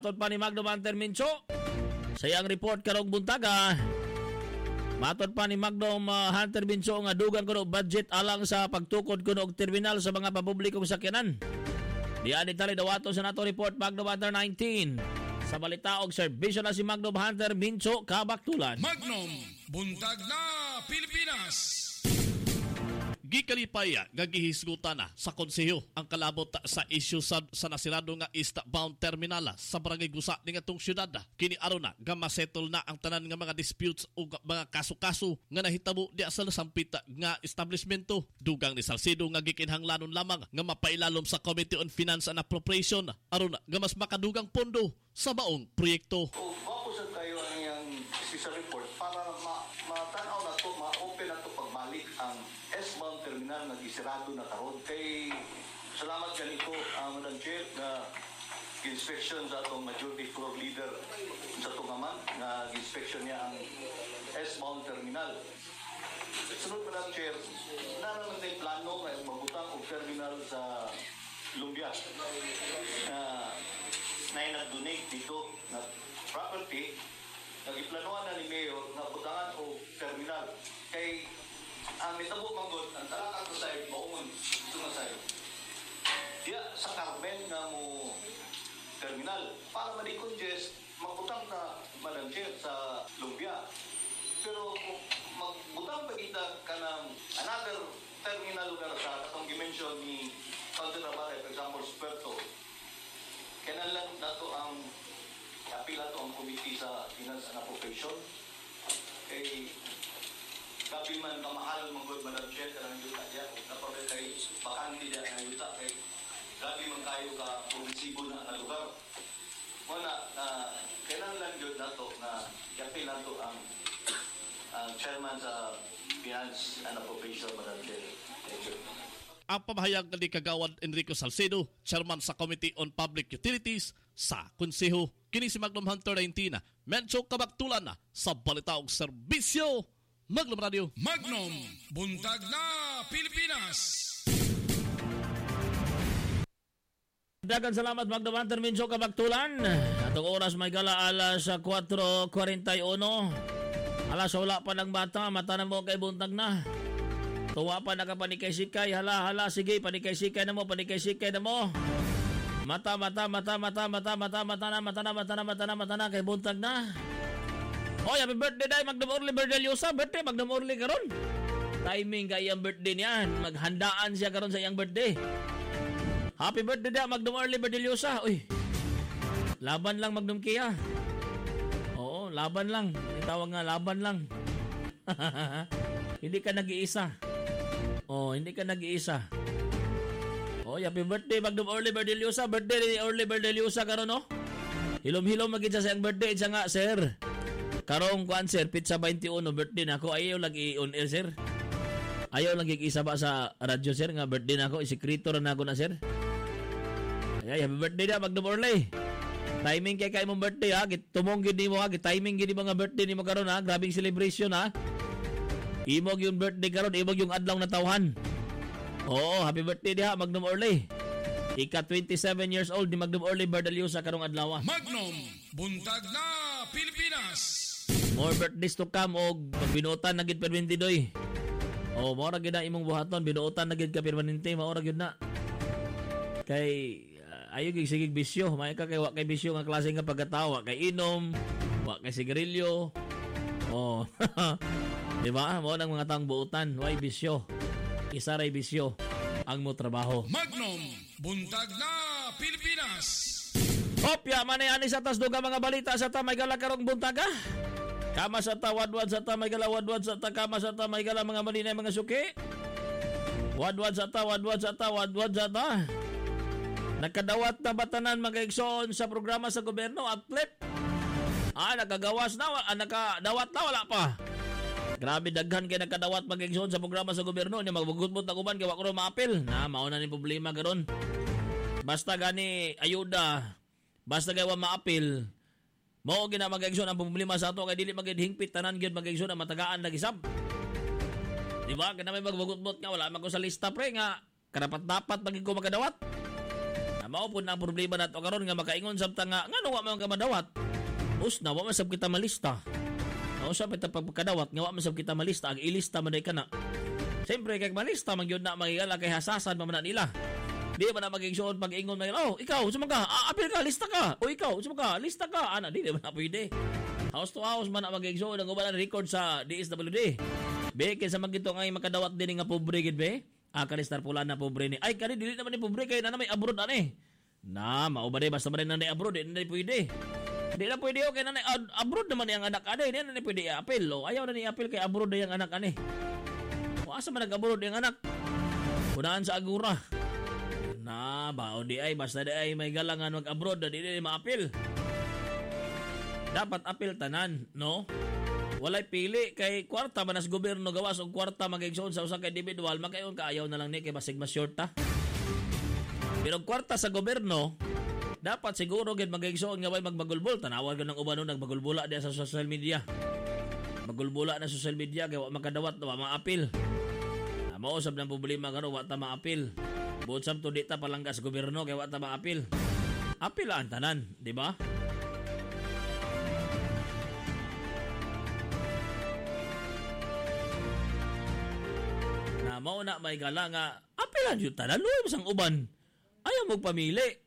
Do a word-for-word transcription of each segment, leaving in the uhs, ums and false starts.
Matod pa ni Magno Hunter Mincho sa iyang report karong buntaga. Matod pa ni Magno uh, Hunter Mincho nga dugang kuno budget alang sa pagtukod kuno og terminal sa mga papublikong sakyanan. Diyan itali dawato sa nato report Magno Hunter nineteen. Sa balita og serbisyo na si Magno Hunter Mincho kabaktulan. Magnum buntag na Pilipinas. Gikalipay nga gihisgutan na sa konseho ang kalabot sa isyu sa, sa nasirado nga eastbound terminal sa barangay Gusa ning atong syudad. Kini aron na nga masettle na ang tanan nga mga disputes o mga kaso-kaso nga nahitabo di sa sampit nga establishmento. Dugang ni Salcido nga gikinhanglanon lamang nga mapailalom sa Committee on Finance and Appropriation aron nga mas makadugang pondo sa baong proyekto. So, mapusad kayo ang iyang special report para ma matanaw na to, ma-open na to pagbalik ang S-bound terminal na gisirado na karon. Kay salamat ganito ang uh, Madam Chair na inspection sa atong majority floor leader sa Tungaman na inspection niya ang S-bound terminal. Sunod Madam Chair, naraman na yung plano na magbutang o terminal sa Lumbia na na nag-donate dito na property. Nagiplanuhan na ni Mayor na butangan o terminal. Kay ang mitabo manggod, ang talakang ko sa'yo, maungon ito na sa'yo. Diya sa Carmen nga mo terminal. Para ma-decongest, magbutang na Madam Chair sa Lumbia. Pero magbutang pa kita ka ng another terminal lugar sa katong dimension ni Council Navarre, for example, Sperto. Kailan lang nato ang apila to ang committee sa Finance and Appropriation. Kay gabi man kamahal mong good Madam Chair ka ng yuta diya. Kapag kay bakanti diya ng yuta kay gabi man kayo ka provisibo na na lugar. Muna, uh, kailan lang yun nato na apila to ang uh, chairman sa Finance and Appropriation, Madam Chair. Thank you. Ang pamahayag ni Kagawad Enrico Salcedo, Chairman sa Committee on Public Utilities sa Konseho. Kini si Magnum Hunter nineteen, Mencho kabaktulan na sa balita og serbisyo. Magnum Radio. Magnum buntag na Pilipinas. Dagan salamat Magnum Hunter Mincho kabaktulan. Atong oras may gala alas four forty-one. Alas wala pa ng bata, mata na mo kay buntag na. Tuwa pa nakapanikay-sikay, hala, hala, sige, panikay-sikay na mo, panikay-sikay na mo. Mata, mata, mata, mata, mata, mata, mata na, mata na, mata na, mata na, mata na, kay buntag na. Oh, happy birthday day, Magdam Orly Berdeliosa, birthday, Magdam Orly karon. Timing kay iyang birthday niyan, maghandaan siya karon sa iyang birthday. Happy birthday day, Magdam Orly Berdeliosa. Uy, laban lang Magdam Kia. Oo, laban lang, itawag nga, laban lang. Hindi ka nag-iisa. Oh, hindi ka nag-iisa. Oh, happy birthday, Magdam Orly Berdeliosa. Birthday ni Orly Berdeliosa karon no? Hilom-hilom magid sa iyang birthday siya nga, sir. Karong kuan sir, pizza twenty-one birthday nako. Ayaw lagi on air, sir. Ayaw lagi isa ba sa radyo, sir, nga birthday nako. Isekreto ra nako na, sir. Ay, happy birthday da, Magdam Orly. Timing kay kay mong birthday ha. Tumong gid nimo ha, timing gid mo nga birthday nimo karon ha. Grabing celebration ha. Imog yung birthday karon, imog yung adlaw na tawhan. Oo, happy birthday diha Magnum Orly. Ika twenty-seven years old ni Magnum Orly Berdeliosa karong adlaw. Magnum buntag na Pilipinas. More birthdays to come og binuotan na gid permanente doy. Oh, mao ra gid na imong buhaton, binuotan na gid ka permanente, mao ra gid na. Kay uh, ayo gid sigig bisyo, may ka kay wa kay bisyo nga klase nga pagkatawa, kay inom, wa kay sigarilyo. Oh. Diba? Mo nang mga taong buutan, way bisyo. Isa ray bisyo ang mo trabaho. Magnum buntag na Pilipinas. Hopya manayani sa tas duga mga balita sa ta may gala karong buntaga. Kama sa ta wadwad sa ta may gala wadwad sa ta kama sa ta may gala mga malinay mga suki. Wadwad sa ta wadwad sa ta wadwad sa ta. Nakadawat na batanan mga igsoon sa programa sa gobyerno outlet. Ah, nakagawas na, ah, nakadawat na wala pa. Grabe daghan kay nakadawat mag-igsoon sa programa sa gobyerno niya magbugutbot na kuban kay wa ko maapil. Na mao na ni problema karon. Basta gani ayuda, basta kay wa maapil. Mao gina mag-igsoon ang problema sa ato kay dili magihingpit tanan gyud mag-igsoon ang matagaan nagisab. Di ba? Kana may magbugutbot nga wala man ko sa lista pre nga karapat dapat magig ko makadawat. mao po na ang problema nato karon nga makaingon sabta nga ngano wa man ka madawat. Us na wa man sab kita malista. O sa pita pagkadawat nga wa man sab kita malista, ag ilista man day kana. Siyempre kay malista man gyud na magigala kay hasasan man na nila. Di man na magigsuon pag ingon man, oh ikaw sumang ka, ah, apil ka, lista ka. O ikaw sumang ka, lista ka. Ana di di man na pwede. House to house man na magigsuon ang uban record sa D S W D. Be kay sa magito nga makadawat din nga pobre gid be. Ah, kalistar pula na pobre ni. Ay, kani dili naman ni pobre kay na may abroad ani. Na, mao ba basta man na abroad, di na pwede. Di na pwede okay na abroad naman yang anak ani, di na pwede apil. O, ayaw na ni apil kay abroad yang anak ani. O asa man nag-abroad yang anak? Kunaan sa agura. Na, bao di ay basta di ay may galangan mag-abroad, di di maapil. Dapat apil tanan, no? Walay pili kay kwarta manas gobyerno gawas og kwarta magigsoon sa usa ka individual makayon ka ayaw na lang ni kay basig mas short ta. Pero kwarta sa gobyerno dapat siguro gid magigsoon nga way magmagulbol tanawag gid ng uban no nagmagulbula diha sa social media. Magulbula na social media kay wa makadawat wa maapil. Mao usab nang problema karon wa ta maapil. Buot sab to di ta palanggas gobyerno kay wa ta maapil. Apil ang tanan, di ba? Mao na may gala nga apilan jud tanan luoy sang uban ayaw mo pamili,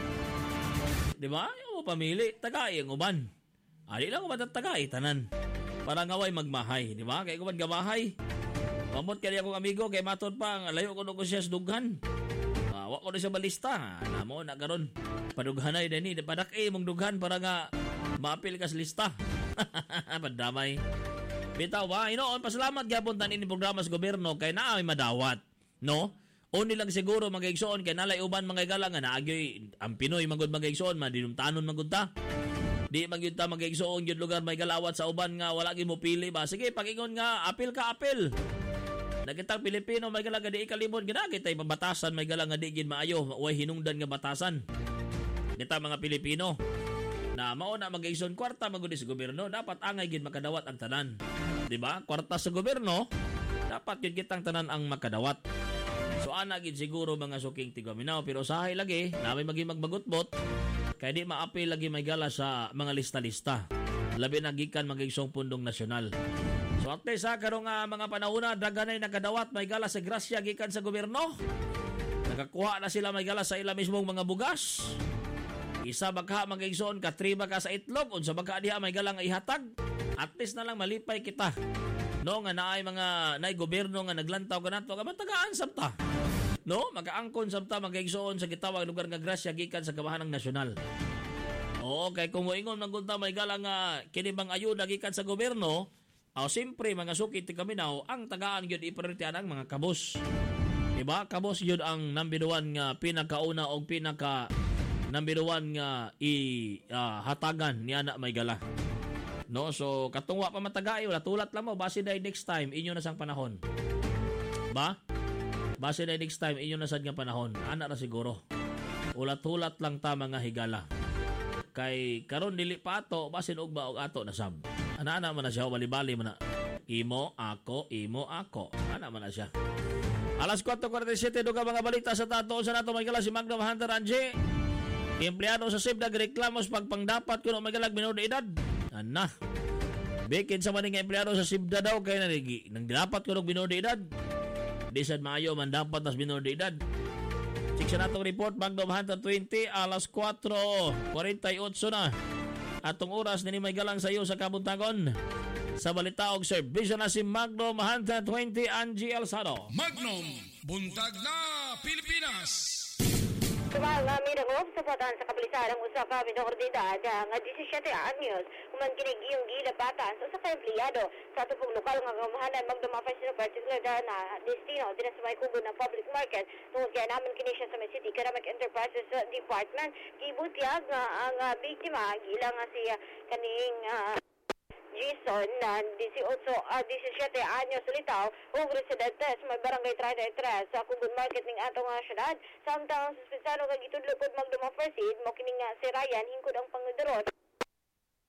di ba? Ayaw mo pamili tagay ang uban ali lang uban tagay tanan para nga way magmahay, di ba? Kay uban gamahay pamot kay akong amigo kay matud pa ang layo ko no ko siya sa dughan, uh, wa ko na siya balista na mo na karon padughanay dani padak-i mong dughan para nga maapil kas lista. Padamay bitaw ba, inoon, pasalamat gyapon tanin ni programa sa gobyerno kay naa may madawat, no? O nilang siguro magigsoon kay nalay uban mga igala nga naagyoy ang Pinoy magud magigsoon madinumtanon magud ta. Di magyud ta magigsoon gyud lugar may galawat sa uban nga wala gyud mo pili ba. Sige, pag-ingon nga apil ka apil. Nakitang Pilipino may gala nga di kalimot ginagit tay pabatasan may gala nga di gid maayo, way hinungdan nga batasan. Kita mga Pilipino na mao na mag-igsoon kwarta magud sa gobyerno dapat angay gid makadawat ang tanan. Di ba? Kwarta sa gobyerno dapat gid kitang tanan ang makadawat. So ana gid siguro mga suking tigaminaw pero usahay lagi na may magi magbagutbot kay di maapil lagi may gala sa mga lista-lista. Labi na gikan mag-igsoong pundong nasyonal. So at least sa karong uh, mga panahona daganay nakadawat may gala sa grasya gikan sa gobyerno. Nakakuha na sila may gala sa ila mismong mga bugas. Isa baka mag-igsoon ka triba ka sa itlog unsa baka diha may galang ihatag. At least na lang malipay kita. No nga naay mga naay gobyerno nga naglantaw kanato ka matagaan sabta. No, magaangkon sabta mag-igsoon sa gitawag lugar nga grasya gikan sa gawahanang nasyonal. Oo, kay kung moingon man kunta may galang nga kini bang ayuda gikan sa gobyerno, aw simpre mga sukit kaminaw ang tagaan gyud iprioritihan ang mga kabos. Diba? Kabos gyud ang nambiduan nga pinakauna og pinaka nambiduan nga i uh, hatagan ni ana may gala. No, so katungwa pa matagay wala tulat lang mo base day next time inyo na sang panahon. Ba? Base day next time inyo na sad nga panahon. Ana ra siguro. Ulat-ulat lang ta mga higala. Kay karon dili pa ato basin og ba og ato na sab. Ana-ana man na siya bali-bali man na. Imo ako, imo ako. Ana man na siya. Alas four forty-seven duga mga balita sa tato sa nato may gala si Magno Hunter Angie. Empleyado sa S I B nagreklamo sa pagpangdapat kuno may galag minor de edad. Ana. Bikin sa maning empleyado sa S I B da daw kay naligi nang dapat kuno minor de edad. Di sad maayo man dapat tas minor de edad. Siksya natong report Magno Hunter twenty alas four forty-eight na. Atong oras nini may galang sa iyo sa kabuntagon. Sa balita og serbisyo na si Magno Hunter twenty Angie Alzado. Magnum, buntag na Pilipinas. Kumang uh, minangog sa patan sa kapulisan ang usa ka minoridad nga seventeen anyos human kinig iyong gilabatan sa usa ka empleyado sa atong lokal nga gamahanan Magduma First particular na destino dinha sa may kubo ng public market tungod kay naman kini siya sa may City Economic Enterprises uh, Department gibutyag nga ang uh, biktima gila nga si uh, kaning uh, Jason na seventeen anyos litaw ug residente sa may barangay thirty-three sa Kugon Market ning atong uh, syudad. Samtang suspensado kag itudlo pod Magduma First mo kini nga si Ryan hingkod ang pangudurot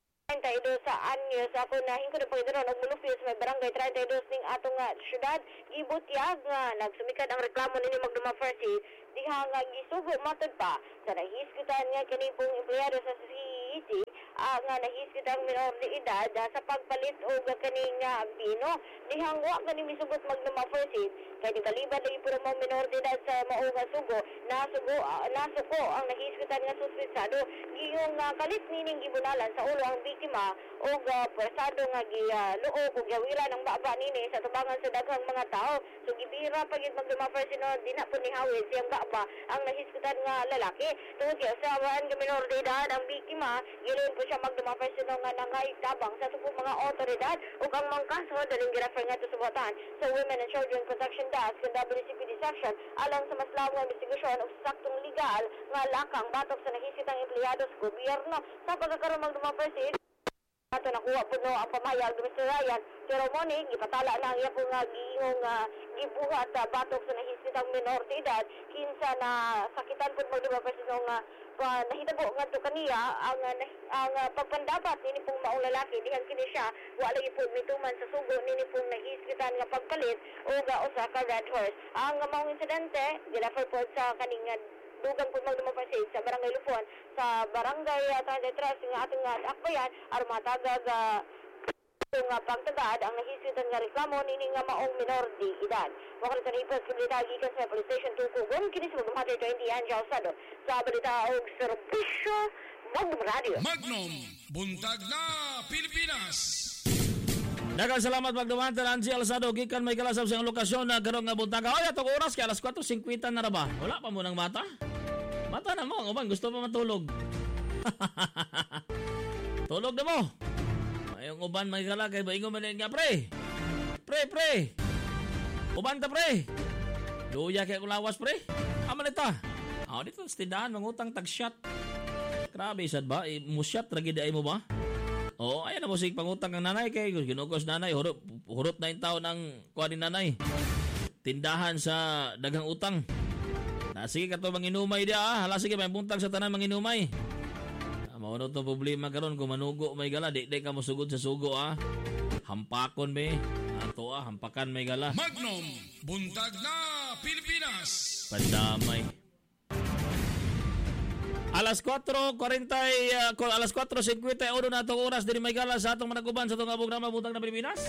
thirty-two sa anyos. Ako na hingko na pagdaron og mulupyo sa may barangay thirty-two ning atong nga syudad. Gibutyag nga nagsumikad ang reklamo nini Magduma First Aid diha nga gisugo matod pa sa nahisgutan nga kini pong empleyado sa C E C uh, nga nahisgutan minor de edad uh, sa pagpalit og kaning uh, bino diha nga kani misugot Magduma First Aid kay nibalibad lagi puro mga minor de edad sa mao nga sugo nasugo uh, nasuko ang nahisgutan nga suspetsado giyong uh, kalit nining gibunalan sa ulo ang biktima og uh, persado nga giluo uh, og gawiran ang baba nini sa tubangan sa daghang mga tao so gibira pagid Magduma First Aid no di na po ni hawid siyang baba ang nahisgutan nga lalaki tungod kay usabaan nga minor de edad ang biktima giloon po siya Magduma First Aid no nga nangaitabang sa subong mga otoridad ug ang mga kaso daling girefer nga to subutan sa Women and Children Protection Desk ng W C P D section alang sa mas labong investigasyon ug saktong legal nga lakang batok sa nahisgutang empleyado sa gobyerno sa pagkakaroon Magduma First Aid ato nakuha po no ang pamayag domestic ceremony gipatala na ang iyang nga giingong uh, gibuhat uh, batok sa nahisgutang minor de edad kinsa na sakitan po Magduma First Aid nga uh, nahitabo nga to kaniya ang uh, ang uh, pagpandapat nini pong maong lalaki dihan kini siya wala gyud mituman sa sugo nini pong nahisgutan nga pagpalit o uh, usa ka red horse ang uh, maong insidente girefer po sa kaning uh, dugang po Magduma First Aid sa barangay Lupon sa barangay uh, thirty-three nga atong uh, akbayan aron matagag uh, nga pagtagad ang nahisgutan nga reklamo nini nga maong minor de edad. Wakil sa ripos kibalita gikan sa Police Station Tukugon kini sa Magduma twenty Angel Sado sa balita og serbisyo Magduma Radio. Magnum, buntag na Pilipinas. Daghang salamat Magduma Angel Sado gikan may kalasab sa lokasyon na karong nga buntaga. Oy atong oras kay alas four fifty na ra ba? Wala pa mo nang mata? Mata na mo, ang uban gusto pa matulog. Tulog na mo. Ayong uban may kala kay baingon man nga pre. Pre pre. Uban ta pre. Luya kay ko lawas pre. Aman ita. Ah dito sa tindahan mangutang tag shot. Grabe sad ba? E, mo shot ra gid ay mo ba? Oh, ayan na mo sig pangutang kang nanay kay ginugos nanay hurot hurot na in taon ang kuha ni nanay. Tindahan sa daghang utang. Na sige ka to manginumay dia ah. Hala sige may buntag sa tanan manginumay. Mao no to problema karon kung manugo may gala di di ka mosugod sa sugo ah. Hampakon be. Ato ah hampakan may gala. Magnum, buntag na Pilipinas. Pandamay. Alas four forty uh, alas four fifty-one na itong oras din may gala sa atong managuban sa itong programa Buntag na Pilipinas.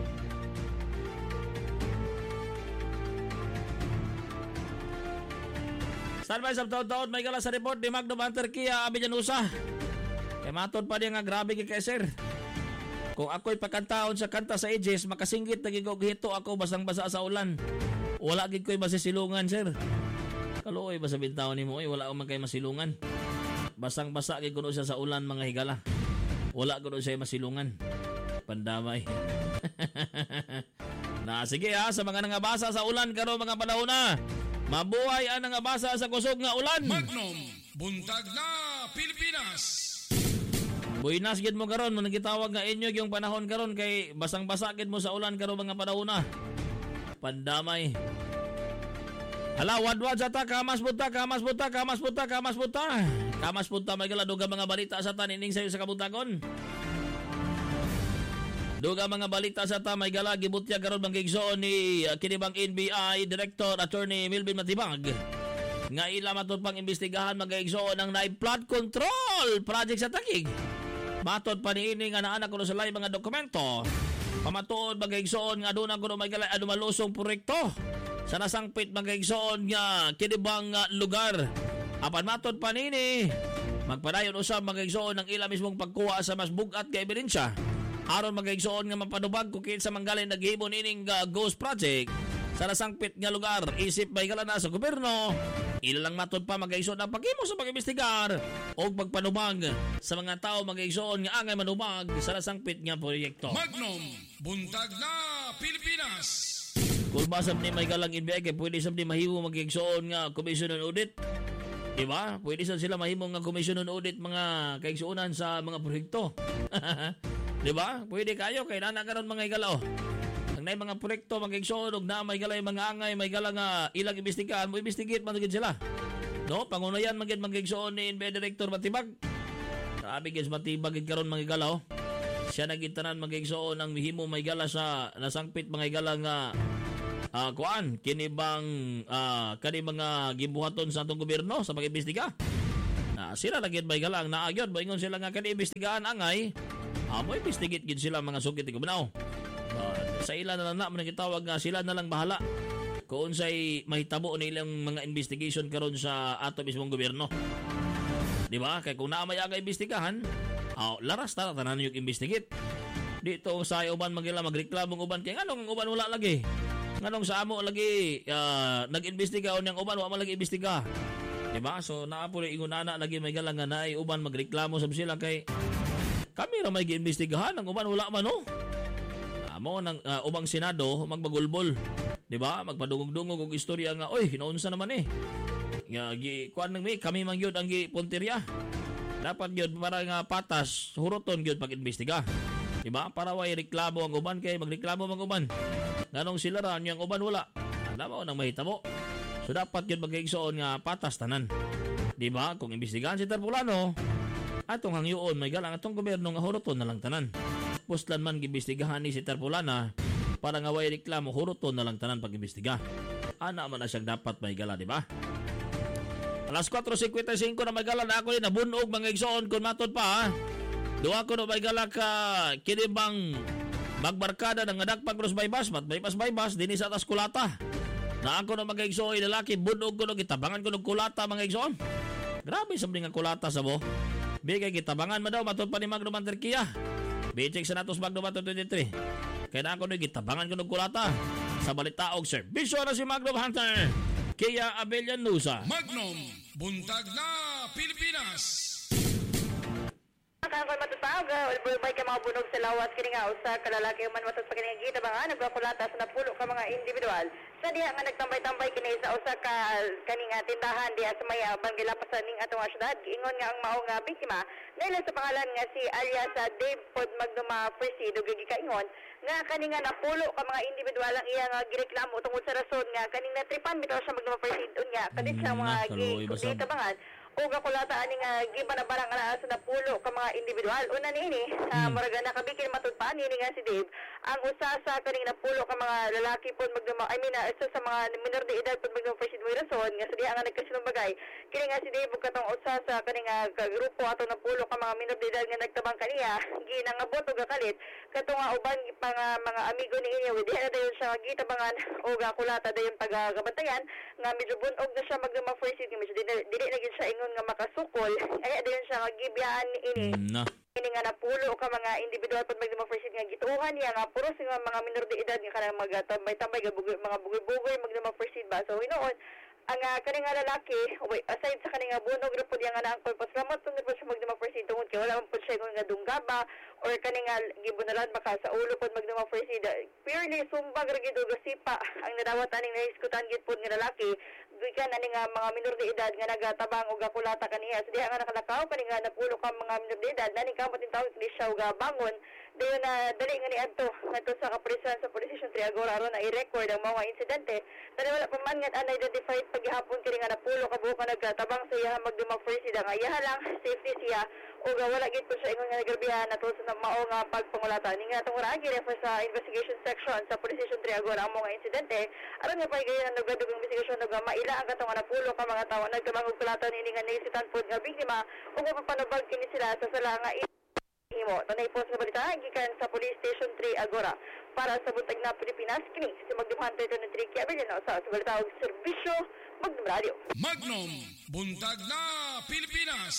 Standby sa taon-taon may gala sa report ni Magno Banter Kia Abillanusa. Kaya matod pa din nga grabe kay sir. Kung ako'y pakantaon sa kanta sa edges, makasinggit na gigog-hito ako basang-basa sa ulan. Wala gid ko'y masisilungan sir. Kaluoy ba sa bintaw ni mo? Oy, wala man kay masilungan. Basang-basa gid kuno siya sa ulan mga higala. Wala kuno siya masilungan. Pandamay. Na sige ha, sa mga nangabasa sa ulan karon mga panahon na. Mabuhay ang nangabasa sa kusog nga ulan. Magnum, buntag na Pilipinas. Buinas gid mo karon mo nagitawag nga inyo yung panahon karon kay basang-basa gid mo sa ulan karon mga panahon na. Pandamay. Hala, wadwad sa ta, kamas punta, kamas punta, kamas punta, kamas punta. Kamas punta, may gala, duga mga balita sa ta, nining sayo sa kabuntagon. Duga mga balita sa ta, may gala, gibutya karon bang gigsoon ni uh, kinibang N B I Director Attorney Milvin Matibag. Nga ila matod pang imbestigahan mag-igsoon ng naib flood control project sa Taguig. Matod pa ni ini nga naanak ko sa lain mga dokumento. Pamatuod mag-igsoon nga doon ako may gala, ano malusong proyekto. Sa nasangpit magigsoon nga kinibang uh, lugar. Apan matod pa nini, magpadayon usab magigsoon ng ila mismong pagkuha sa mas bugat nga ebidensya. Aron magigsoon nga mapanubag kung kinsa manggaling naghimo nining uh, ghost project sa nasangpit nga lugar. Isip may gala na sa gobyerno. Ilang matod pa magigsoon ang paghimo sa pag-imbestigar o pagpanubag sa mga tao magigsoon nga angay manubag sa nasangpit nga proyekto. Magnum, buntag na Pilipinas. Kung basab ni may galang N B I kay pwede sab ni mahimo magigsoon nga commission on audit. Diba? Pwede sab sila mahimo nga commission on audit mga kaigsuonan sa mga proyekto. Diba? Pwede kayo kay nana karon mga igalaw. Ang nay mga proyekto magigsoon og na may galay mga angay may gala nga ilang imbestigahan mo investigate man gid sila. No, pangunayan man gid magigsoon ni N B I Director Matibag. Sabi gid Matibag gid karon mga igalaw. siya nagitanan magigsoon ang mihimo may gala sa nasangpit mga gala nga uh, kuan kini bang uh, kani mga gibuhaton sa atong gobyerno sa pag-imbestiga. Na sila lagi may gala ang naagyon moingon sila nga kani imbestigaan angay. Amo uh, investigate gid sila mga sugit ko binaw. Uh, sa ila na lang na man gitawag nga sila na lang bahala kung unsay mahitabo nilang mga investigation karon sa ato mismong gobyerno. Di ba? Kay kung naa may aga imbestigahan, oh, laras ta tanan yung investigate. Dito sa uban magila magreklamo ng uban kay nganong ang uban wala lagi. Nganong sa amo lagi uh, nag-imbestiga unyang uban wa man lagi imbestiga. Di ba? So naa po ingon ana lagi may galang nga naay uban magreklamo sab sila kay kami ra may giimbestigahan ang uban wala man no. Amo nang uh, ubang senado magbagulbol. Di ba? Magpadungog-dungog og istorya nga oy hinaunsa naman eh. Nga gi kuan nang mi kami man gyud ang gipunteriya. Dapat gyud para nga patas huroton gyud pag-imbestiga. Di ba? Para way reklamo ang uban kay magreklamo ang uban. Nganong sila ra yang uban wala. Alam mo nang mahitabo. So dapat gyud magigsoon nga patas tanan. Di ba? Kung imbestigahan si Terpulano, atong hangyoon may galang atong gobyerno nga huroton na lang tanan. Puslan man giimbestigahan ni si Terpulana para nga way reklamo huroton na lang tanan pag-imbestiga. Ana man na siyang dapat may gala, di ba? Alas four fifty-five na may gala na ako ni nabunog mga igsoon kung matod pa ha. Duwa ko na may gala ka kinibang magbarkada ng adak pag cross bypass, mat bypass bypass, dinis atas kulata. Na ako na mga igsoon lalaki, bunog ko na gitabangan ko ng kulata mga igsoon. Grabe sabli nga kulata sa mo. Bigay gitabangan mo daw, matod pa ni Magno Manterkia. Bichik sa natos Magno Manter twenty-three. Kaya na ako na gitabangan ko ng kulata. Sa balitaog serbisyo na si Magno Hunter. Kaya Abellanusa. Magnum, buntag na Pilipinas. Kakon matutawag, ulbay ka mga bunog sa lawas kini nga usa ka lalaki man matud pa kini gita ba nga nagkakulata sa napulo ka mga individual. Sa diha nga nagtambay-tambay kini sa usa ka kaning tindahan diha sa may Bangilapasan ning atong syudad. Ingon nga ang mao nga biktima naila sa pangalan nga si alias Dave Pod Magnuma Presido gigikaingon nga kaning nga napulo ka mga individual ang iya nga gireklamo tungod sa rason nga kaning natripan bitaw sa Magnuma Presido nya kadit sa mga gitabangan o kakulata ani nga gibanabarang ana sa napulo ka mga individual. Una niini sa uh, muraga nakabikin matud pa niini nga si Dave ang usa sa kaning napulo ka mga lalaki pod magduma I mean uh, isa sa mga minor de edad pod magduma first mo rason nga sa diha nga nagkasinong bagay kini nga si Dave ug katong usa sa kaning nga grupo ato napulo ka mga minor de edad nga nagtabang kaniya ginangabot og kalit katong nga uban pa nga mga amigo niini with diha na dayon siya gitabangan o kakulata dayon pagagabantayan nga medyo bunog na siya magduma first nga medyo dili dili na gid siya ingon nga makasukol ay din siya nga gibiyaan ini na ini nga napulo ka mga individual pag magduma first nga gituhan niya nga puro sing mga minor de edad nga kanang magtambay-tambay mga bugoy-bugoy magduma first ba so hinoon ang uh, kaning nga lalaki wait, aside sa kaning nga bunog ra pud nga naangkol pasalamat pud po siya magduma first tungod kay wala man pud siya nga dunggaba or kaning nga gibunalan baka sa ulo pud magduma first purely sumbag ra gid og sipa ang nadawat aning nahiskutan gid pud nga lalaki gikan ani nga mga minor de edad nga nagatabang og gakulata kaniya so diha nga nakalakaw kani nga napulo ka mga minor de edad nani kamot in tawag di siya ga bangon dayon na dali nga niadto ngadto sa kapulisan sa Police Station three Agora aron na i-record ang mga insidente dali wala pa man nga unidentified paghihapon kini nga napulo ka buka nagkatabang sa iya magduma first ida nga iya lang safety siya o wala gid po siya ingon nga nagrabihan nato sa mao nga pagpangulata ni nga tong ora refer sa investigation section sa Police Station three Agora ang mga insidente aron nga paygayon ang nagdugong investigation nga maila ang katong nga napulo ka mga tawo nagtabang og kulata ni nga naisitan pod nga biktima ug mapapanubag kini sila sa sala nga himo tanay po sa balita gikan sa Police Station three Agora para sa buntag na Pilipinas kini si Magnum Hunter twenty-three Kiabellano sa sa balita og serbisyo Magnum Radio. Magnum, buntag na Pilipinas.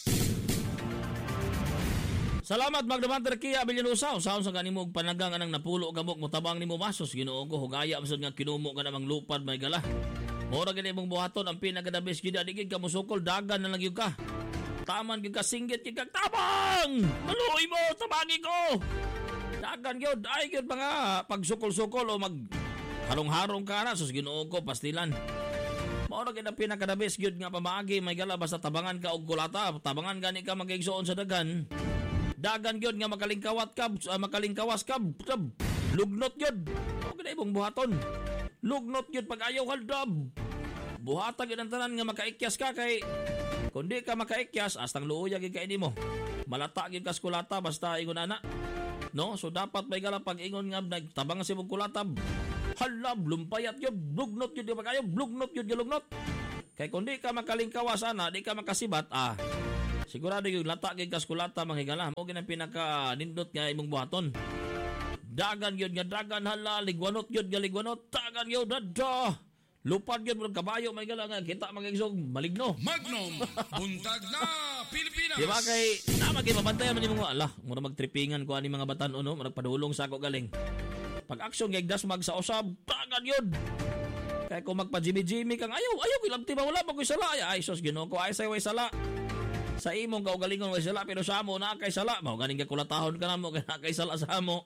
Salamat Magnum Hunter Kiabellano sa usaon sa kanimo og panagang anang napulo gamok mo tabang nimo masos Ginoo ko hugaya masud nga kinumo ka namang lupad may gala. Mora gid imong buhaton ang pinakadabis gid adigid ka musukol dagan na lang gyud ka. Taman gyud ka singgit gyud kag tabang. Maluoy mo tabangi ko. Dagan gyud ay gyud mga pagsukol-sukol o mag harong-harong ka na sus Ginoo ko pastilan. Mora gid ang pinakadabis gyud nga pamaagi may gala basta tabangan ka og kulata, tabangan gani ka magigsuon sa dagan. Dagan gyud nga makalingkawat ka, uh, makalingkawas ka. Lugnot gyud. O gid imong buhaton. Lugnot gyud pag ayaw haldab. Buhata gyud ang tanan nga makaikyas ka kay kundi ka makaikyas astang luoy gyud kay nimo. Malata gyud ka kulata basta ingon ana. No? So dapat may gala pag-ingon nga nagtabang si mong kulatab. Hala, lumpayat yun, blugnot yun, di ba kayo? Blugnot yun, lugnot. Kaya kung di ka makalingkawa sana, di ka makasibat, ah, sigurado yung lata kay kaskulata, mga higala. Mo ginang pinaka-nindot nga imong buhaton. Dagan yun nga, dagan, hala, ligwanot yun nga, ligwanot, dagan yun, dada. Lupad yun, mga kabayo, mga higala nga, kita mga isog, maligno. Magnum, buntag na Pilipinas. Di ba kay, naman kayo, mabantayan mo yung mga, ala, muna magtripingan ko ani mga batan, ano, magpadulong sa ako galing. Pag aksyon, gagdas mag sa usab, dagan yun. Kaya kung magpa-jimmy-jimmy kang ayaw, ayaw, ilang tiba, wala pa ko'y sala. Ay, sos, gino ko, ay sa'yo, ay sala. Sa imong kaugalingon, ay sala, pero sa mo, na kay sala. Mau ganing ka kulatahon ka na mo, kaya na kay sala sa mo.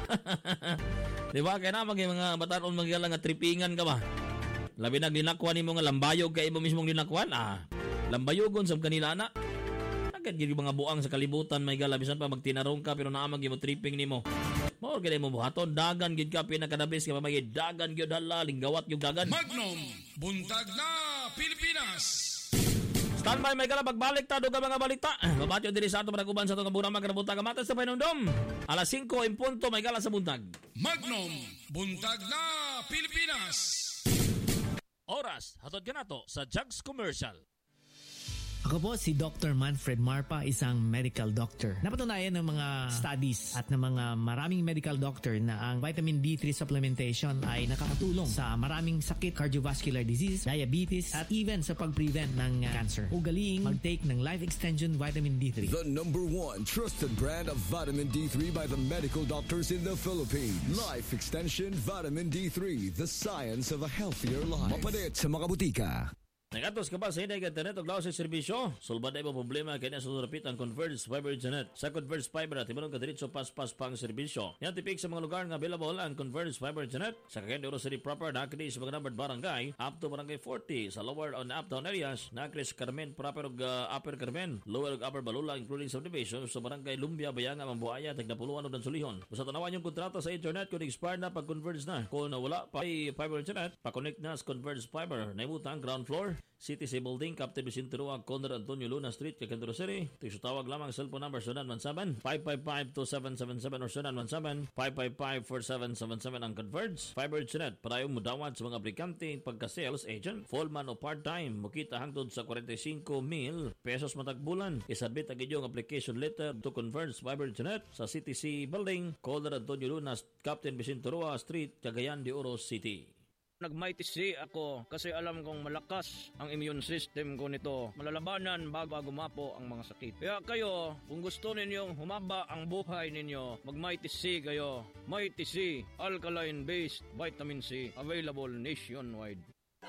Diba? Kaya na, mag mga batanon, magigala nga tripingan ka ba? Labi na, linakwan ni mo nga lambayog, kaya mo mismong linakwan. Ah, lambayogon, sab kanila na. Agad yung mga buang sa kalibutan, may galabisan pa, magtinarong ka, pero naamag yung tripping ni mo. Mao gid mo buhaton, dagan gid ka pinakadabis ka mamay dagan gyud hala linggawat yung dagan. Magnum, buntag na Pilipinas. Standby may kala pagbalik ta duga mga balita. Mabatyo diri sa ato panaguban sa atong kaburang mga buntag matas sa Painundom. Alas singko in punto may kala sa buntag. Magnum, buntag na Pilipinas. Oras hatod kanato sa Jugs Commercial. Ako po si Doctor Manfred Marpa, isang medical doctor. Napatunayan ng mga studies at ng mga maraming medical doctor na ang vitamin D three supplementation ay nakakatulong sa maraming sakit, cardiovascular disease, diabetes, at even sa pag-prevent ng cancer. Ugaliing mag-take ng Life Extension Vitamin D three. The number one trusted brand of vitamin D three by the medical doctors in the Philippines. Life Extension Vitamin D three, the science of a healthier life. Mapalit sa mga butika. Nagatos ka ba sa hinay internet o glaw sa serbisyo? Sulbad ay mo problema kaya sa surapit ang Converge Fiber Internet. Sa Converge Fiber at imanong kadiritso pas-pas pang serbisyo. Yan tipik sa mga lugar nga available ang Converge Fiber Internet. Sa Cagayan de Oro City proper, nakakadi sa mga numbered barangay up to barangay forty. Sa lower on uptown areas, nakakadi sa Carmen proper o uh, upper Carmen, lower o upper Balula including subdivision. Sa barangay Lumbia, Bayanga, Mambuaya, Tagdapuluan o Dansulihon. Basta tanawan yung kontrata sa internet kung expired na pag-converge na. Kung wala pa ay Fiber Internet, pa-connect na sa Converge Fiber. Naibutang ground floor, C T C Building, Captain Vicente Roa, Conrad Antonio Luna Street, Cagayan City. Ito tawag lamang cellphone number seven one seven, five five five, two seven seven seven or seven one seven, five five five, four seven seven seven ang Converge Fiber Internet. Parayong mudawat sa mga aplikante pagka-sales agent, full man o part-time. Mukita hangtod sa forty-five mil pesos matag bulan. Isabit ang inyong application letter to Converge Fiber Internet sa C T C Building, Conrad Antonio Luna, Captain Vicente Roa Street, Cagayan de Oro City. Nag-mighty C ako kasi alam kong malakas ang immune system ko nito. Malalabanan bago gumapo ang mga sakit. Kaya kayo, kung gusto ninyong humaba ang buhay ninyo, mag-mighty C kayo. Mighty C, alkaline-based vitamin C, available nationwide.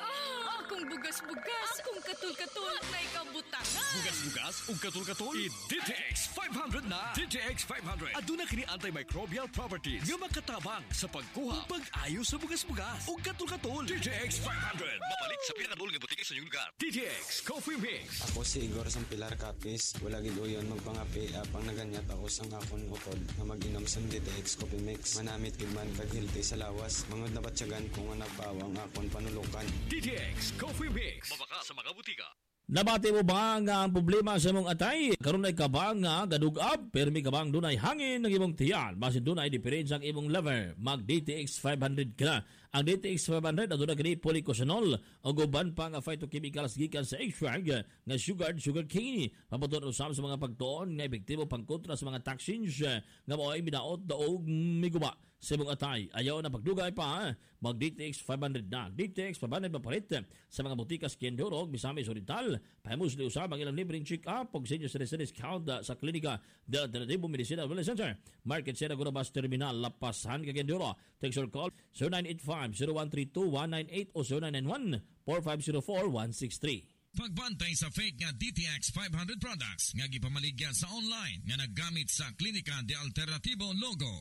Ah, akong bugas-bugas, akong katul-katul, na ikaw butangan. Bugas-bugas ug katul-katul, i-D T X five hundred na. D T X five hundred. Aduna kini antimicrobial properties nga makatabang sa pagkuha ug pag-ayo sa bugas-bugas ug katul-katul. D T X five hundred. Mapalit sa pinakadul nga butika sa inyong lugar. D T X Coffee Mix. Ako si Igor Sampilar Capis. Wala gid uyon magpangapi apang naganyat ako sang akon utod na mag-inom sa D T X Coffee Mix. Manamit gid man kag healthy sa lawas. Mangod na batsyagan kung nga nagpawang akon panulukan. D T X Coffee Mix. Mabaka sa mga butika. Nabati mo ba nga ang problema sa imong atay? Karon ay kabang nga gadugab, permi kabang dunay hangin ng imong tiyan. Basin dunay diferensya ang imong lever. Mag D T X five hundred ka. Ang D T X five hundred aduna kini polycosanol o guban pa nga phytochemicals gikan sa extract nga sugar sugar cane. Maputon usab sa mga pagtuon nga epektibo pangkontra sa mga toxins nga moay minaot daog miguba sa imong atay. Ayaw na pagdugay pa, mag D T X five hundred na. D T X five hundred mapalit sa mga butika Skindorog, Misamis Oriental. Pahimusli usab ang ilang libreng check-up og senior citizen discount sa klinika The Alternativo Medicina Wellness Center. Market Sierra Gurabas Terminal, Lapasan, Cagayan. Text or call zero nine eight five, zero one three two, one nine eight o zero nine nine one, four five zero four, one six three. Pagbantay sa fake nga D T X five hundred products nga gipamaligya sa online nga naggamit sa klinika The Alternativo logo.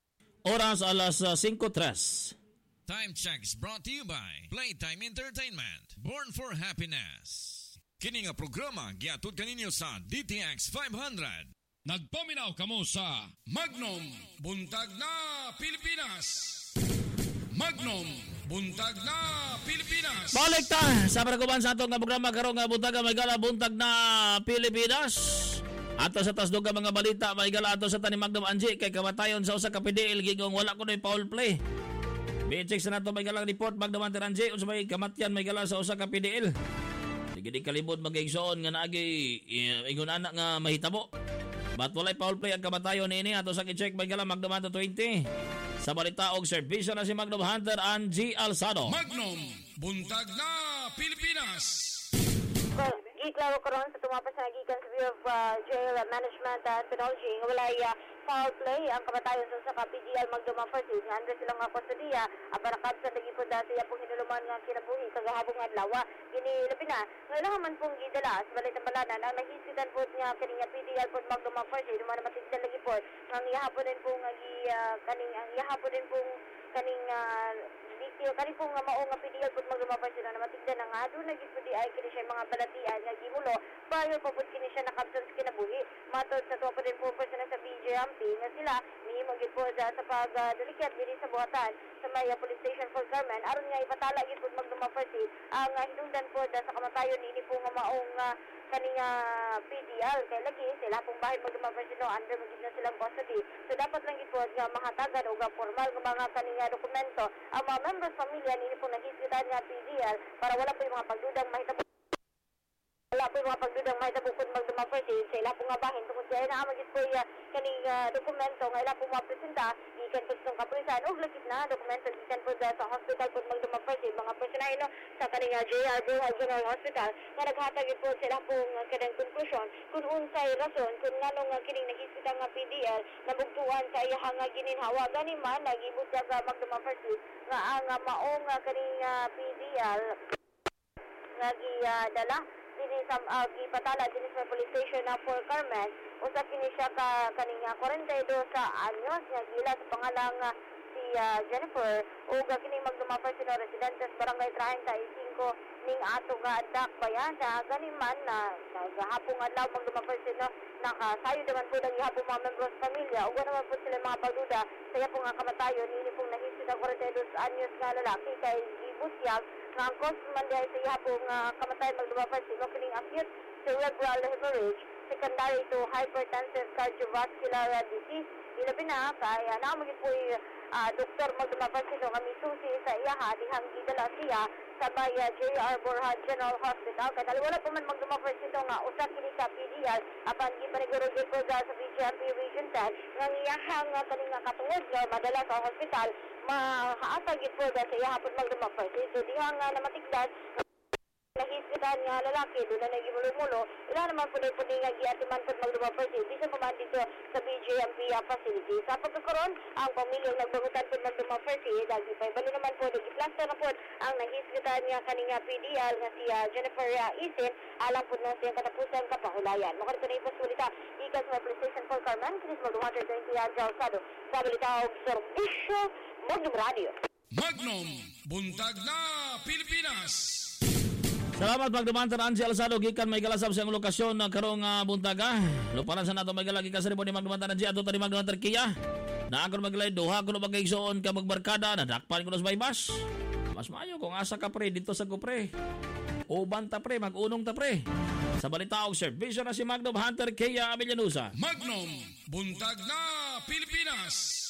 Oras alas cinco tres. Time checks brought to you by Playtime Entertainment. Born for happiness. Kini nga programa giatud kaninyo sa D T X five hundred. Nagpaminaw kamo sa Magnum, buntag na Pilipinas. Magnum, buntag na Pilipinas. Balik ta sa panaguban sa atong nga programa karon nga buntag nga may gala buntag na Pilipinas. Ato sa tasdog ka mga balita, maigala ato sa tani Magdam Angie kay kamatayon sa usa ka P D L gigong wala ko noy foul play. Bi-check sa nato maigalang report Magdam Angie unsa may kamatyan maigala sa usa ka P D L. Sige di kalibot magigsoon nga naagi ingon anak nga mahitabo. But walay foul play ang kamatayon niini ato sa ki-check maigala Magdam twenty. Sa balita og serbisyo na si Magnum Hunter Angie Alzado. Magnum, buntag na Pilipinas. Giklaro karon sa tumapas na gikan sa Bureau of uh, Jail Management and Penology nga walay uh, foul play ang kamatayon sa ka P D L Magdum Forces nga andre silang nga kustodiya abarakab sa nagipod dati apong hinuluman nga kinabuhi kagahabong adlaw kini labi na nga ilang man pong gidala sa balitang balanan ang nahisitan po nga kaning P D L po Magdum Forces man matigdan lagi po nga ihapon din po nga uh, kaning ang ihapon din po kaning uh, detail kani po nga mao nga P D L pud maglumapas sila na matigdan nga aduna gid pud ay kini siya mga balatian nga gimulo payo pa pud kini siya nakabson sa kinabuhi matod sa tuwa pa din po person sa B J M P nga sila mihimo gid po sa pagdalikat diri sa buhatan sa may uh, police station for Carmen aron nga ipatala gid pud maglumapas ang uh, hinungdan po sa kamatayon ini po nga maong uh, kaning uh, P D L kay lagi sila pong bahay maglumapas no under magid na silang custody so dapat lang gid po nga mahatagan og formal nga mga kaning uh, dokumento ang mga members pamilya nini po naghisgitan nga P D L para wala po yung mga pagdudang mahitabo wala po yung mga pagdudang mahitabo kung magdumapos sa ila po nga bahin tungkol kaya na magis po uh, kaning uh, dokumento nga ila po mapresenta ikan po itong kapulisan o lagit na dokumento ikan po sa hospital po magdumapos mga personay no sa kaning uh, J R Bureau General Hospital nga naghatag po sila po uh, kanang konklusyon kung unsay rason kung ngano nga kining naghisgitan nga P D L nabugtuan sa iyahang nga gininhawa gani man nagibot sa magdumapos nga ang uh, maong uh, kaning uh, P D L nga gidala uh, dinhi sa uh, gipatala dinhi sa police station na for Carmen usa kini siya ka kaning uh, forty-two sa anyos nga gila sa pangalang uh, si uh, Jennifer ug uh, kini magdumapay sino residentes barangay thirty-five ning ato nga adak bayan sa gani man na gahapong adlaw magdumapay sino nakasayo naman po ng ihapong mga membros pamilya ug naman po sila mga pagduda sa ihapong nga kamatayon nini pong nahisid ang forty-two anyos nga lalaki kay gibusyag nga ang cause man diay sa ihapong uh, kamatayon magdumapay sino kining acute cerebral hemorrhage secondary to hypertensive cardiovascular disease ilabi na kaya uh, naamagin po yung uh, doktor magdumapay sino kami susi sa iyaha dihang gidala siya sa may uh, J R Borja General Hospital kaya wala po man magdumapay sino nga usa kini ka P D L apan gipanigurugid po sa B J M P Region ten nga iyahang uh, kaning nga katungod nga madala sa hospital mahaatagid po sa iyahapon magdumapay so dihang uh, namatigdan nahisgitan nga lalaki doon na nagimulo-mulo ila naman po na po nga giatiman po magdumapay di sa paman dito sa B J M P uh, facility sa pagkakaroon ang pamilyang nagbangutan po magdumapay dagi pa balo naman po nagiplaster na po ang nahisgitan nga kaning P D L nga si uh, Jennifer uh, Isin alam po na siyang katapusan kapahulayan makarito na ipos balita ikas mga police station for Carmen kinis mag one twenty Angie Alzado sa balita og serbisyo Magnum Radio Magnum buntag na Pilipinas. Salamat pagdumantan Angie Alzado gikan may galasab sa lokasyon na karong uh, buntaga. Luparan sa nato may galagi ka sa ni magdumantan Angie ato tani magdumantan Kia. Na ako maglay duha ko magigsoon ka magbarkada na dakpan ko sa baybas. Mas maayo kung asa ka pre dito sa Gupre. Uban ta pre magunong ta pre. Sa balita og serbisyo na si Magnum Hunter Kia Avillanusa. Magnum buntag na Pilipinas.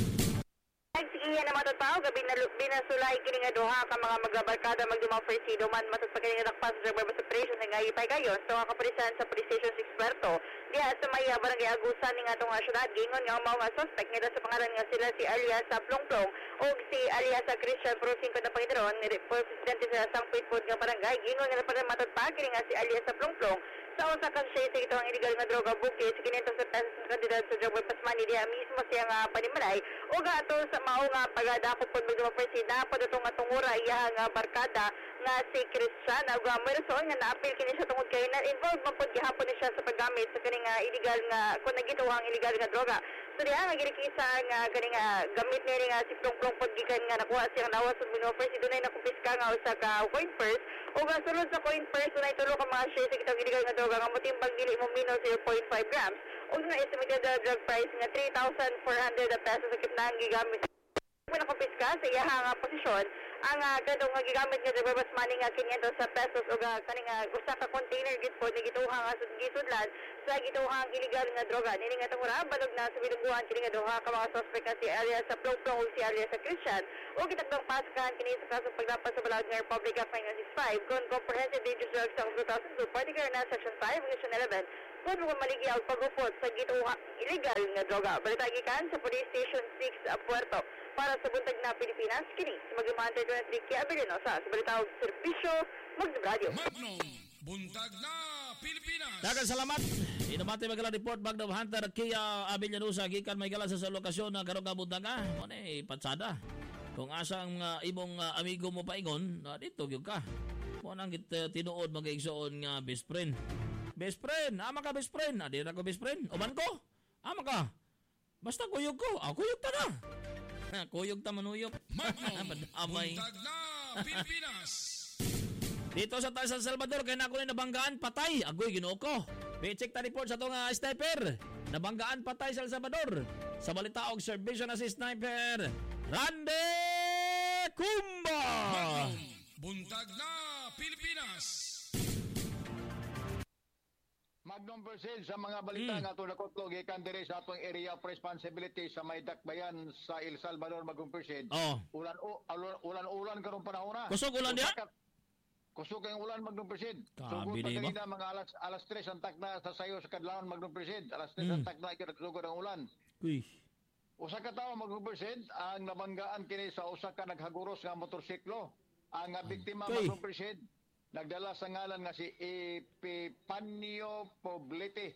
Sige na matod pa gabi na binasulay kini nga duha ka mga magabarkada magdumapay si duman matod pa kini nga dakpan sa Barba Separation nga ipay kayon so ang kapulisan sa Police Station six Puerto diha sa may barangay Agusan ning atong syudad gingon nga mao nga suspect nga sa pangalan nga sila si alias sa Plongplong o si alias sa Christian Prosing na Panginoon ni presidente sa Sangpit Pod nga barangay gingon nga pa matod pa kini nga si alias sa Plongplong sa usa ka siya sa itong illegal nga droga bukid sa kinitong sa kandidat sa Job Pasmani diha mismo siya nga panimalay o gato sa mao nga pagadako pod magdumapay si dapat itong atungura iya nga barkada nga si Christian ug may rason nga naapil kini siya tungod kay na involved man pod gihapon ni siya sa paggamit sa kini nga illegal nga kun nagituhang illegal nga droga so diha nga ginikisa nga kani nga gamit ni nga si Plongplong pod gikan nga nakuha siya nawas sa Binoffer si dunay nakumpiska nga usa ka coin purse o nga sulod sa coin purse dunay tulo ka mga shares sa kitang illegal nga droga nga motimbang dili mo minus zero point five grams o nga estimated uh, drug price nga three thousand four hundred pesos sa kitang gigamit na kumpiska sa iyahang posisyon ang uh, kadong nga gigamit nga reverse money nga quinientos sa pesos o uh, kaning uh, usa ka container gid po ni gituhang nga gisudlan sa gituhang illegal nga droga. Nini nga tungura balog na sa bilungguhan kini nga duha ka mga suspect nga si alias sa Plong-Plong ug si alias sa Christian o gitakdang pasakan kini sa kasong pagdapat sa Balad nga Republic Act nineteen ninety-five kon Comprehensive Dangerous Drugs Act two thousand two, particular na Section five, Section eleven kung mo maligi ang pagrupot sa gituhang illegal nga droga. Balita gikan sa Police Station six uh, Puerto para sa buntag na Pilipinas kini sa Magdumante twenty-three Kia Abilino sa balita og serbisyo Magdum Radio. Magnum, buntag na Pilipinas. Dagan salamat. Inumati magala report Magnum Hunter Kia Abilianusa gikan may gala sa lokasyon na karong kabuntaga. Mo ni patsada. Kung asang uh, imong uh, amigo mo paingon, uh, dito gyud ka. Mo nang git uh, tinuod mag-igsoon nga best friend. Best friend, ama ka best friend. Adi na ko best friend. Uban ko. Ama ka. Basta kuyog ko. Ah, kuyog ta na. Kuyog ta manuyok. Magnum, buntag na Pilipinas. Dito sa tayo San Salvador, kaya na ako na nabanggaan, patay. Agoy, ginoo ko. Paycheck ta report sa itong uh, sniper. Nabanggaan, patay sa El Salvador. Sa balita og serbisyo na si sniper, Randy Kumba. Magnum, buntag na Pilipinas. Magnum Percent sa mga balita mm. nga ito nakutlog ikan dire sa atong area of responsibility sa may dakbayan sa El Salvador Magnum Percent. Oh. Ulan o ulan ulan karong panahon na. Kusog ulan diha? Kusog ang ulan Magnum Percent. Kabi Sugod ba? pa mga alas alas tres ang takna sa sayo sa kadlawon Magnum Percent. Alas tres mm. ang takna kay nagsugod ang ulan. Uy. Usa ka tawo Magnum Percent ang nabanggaan kini sa usa ka naghaguros nga motorsiklo. Ang uh, biktima okay. Magnum Percent nagdala sa ngalan nga si Epifanio Poblete,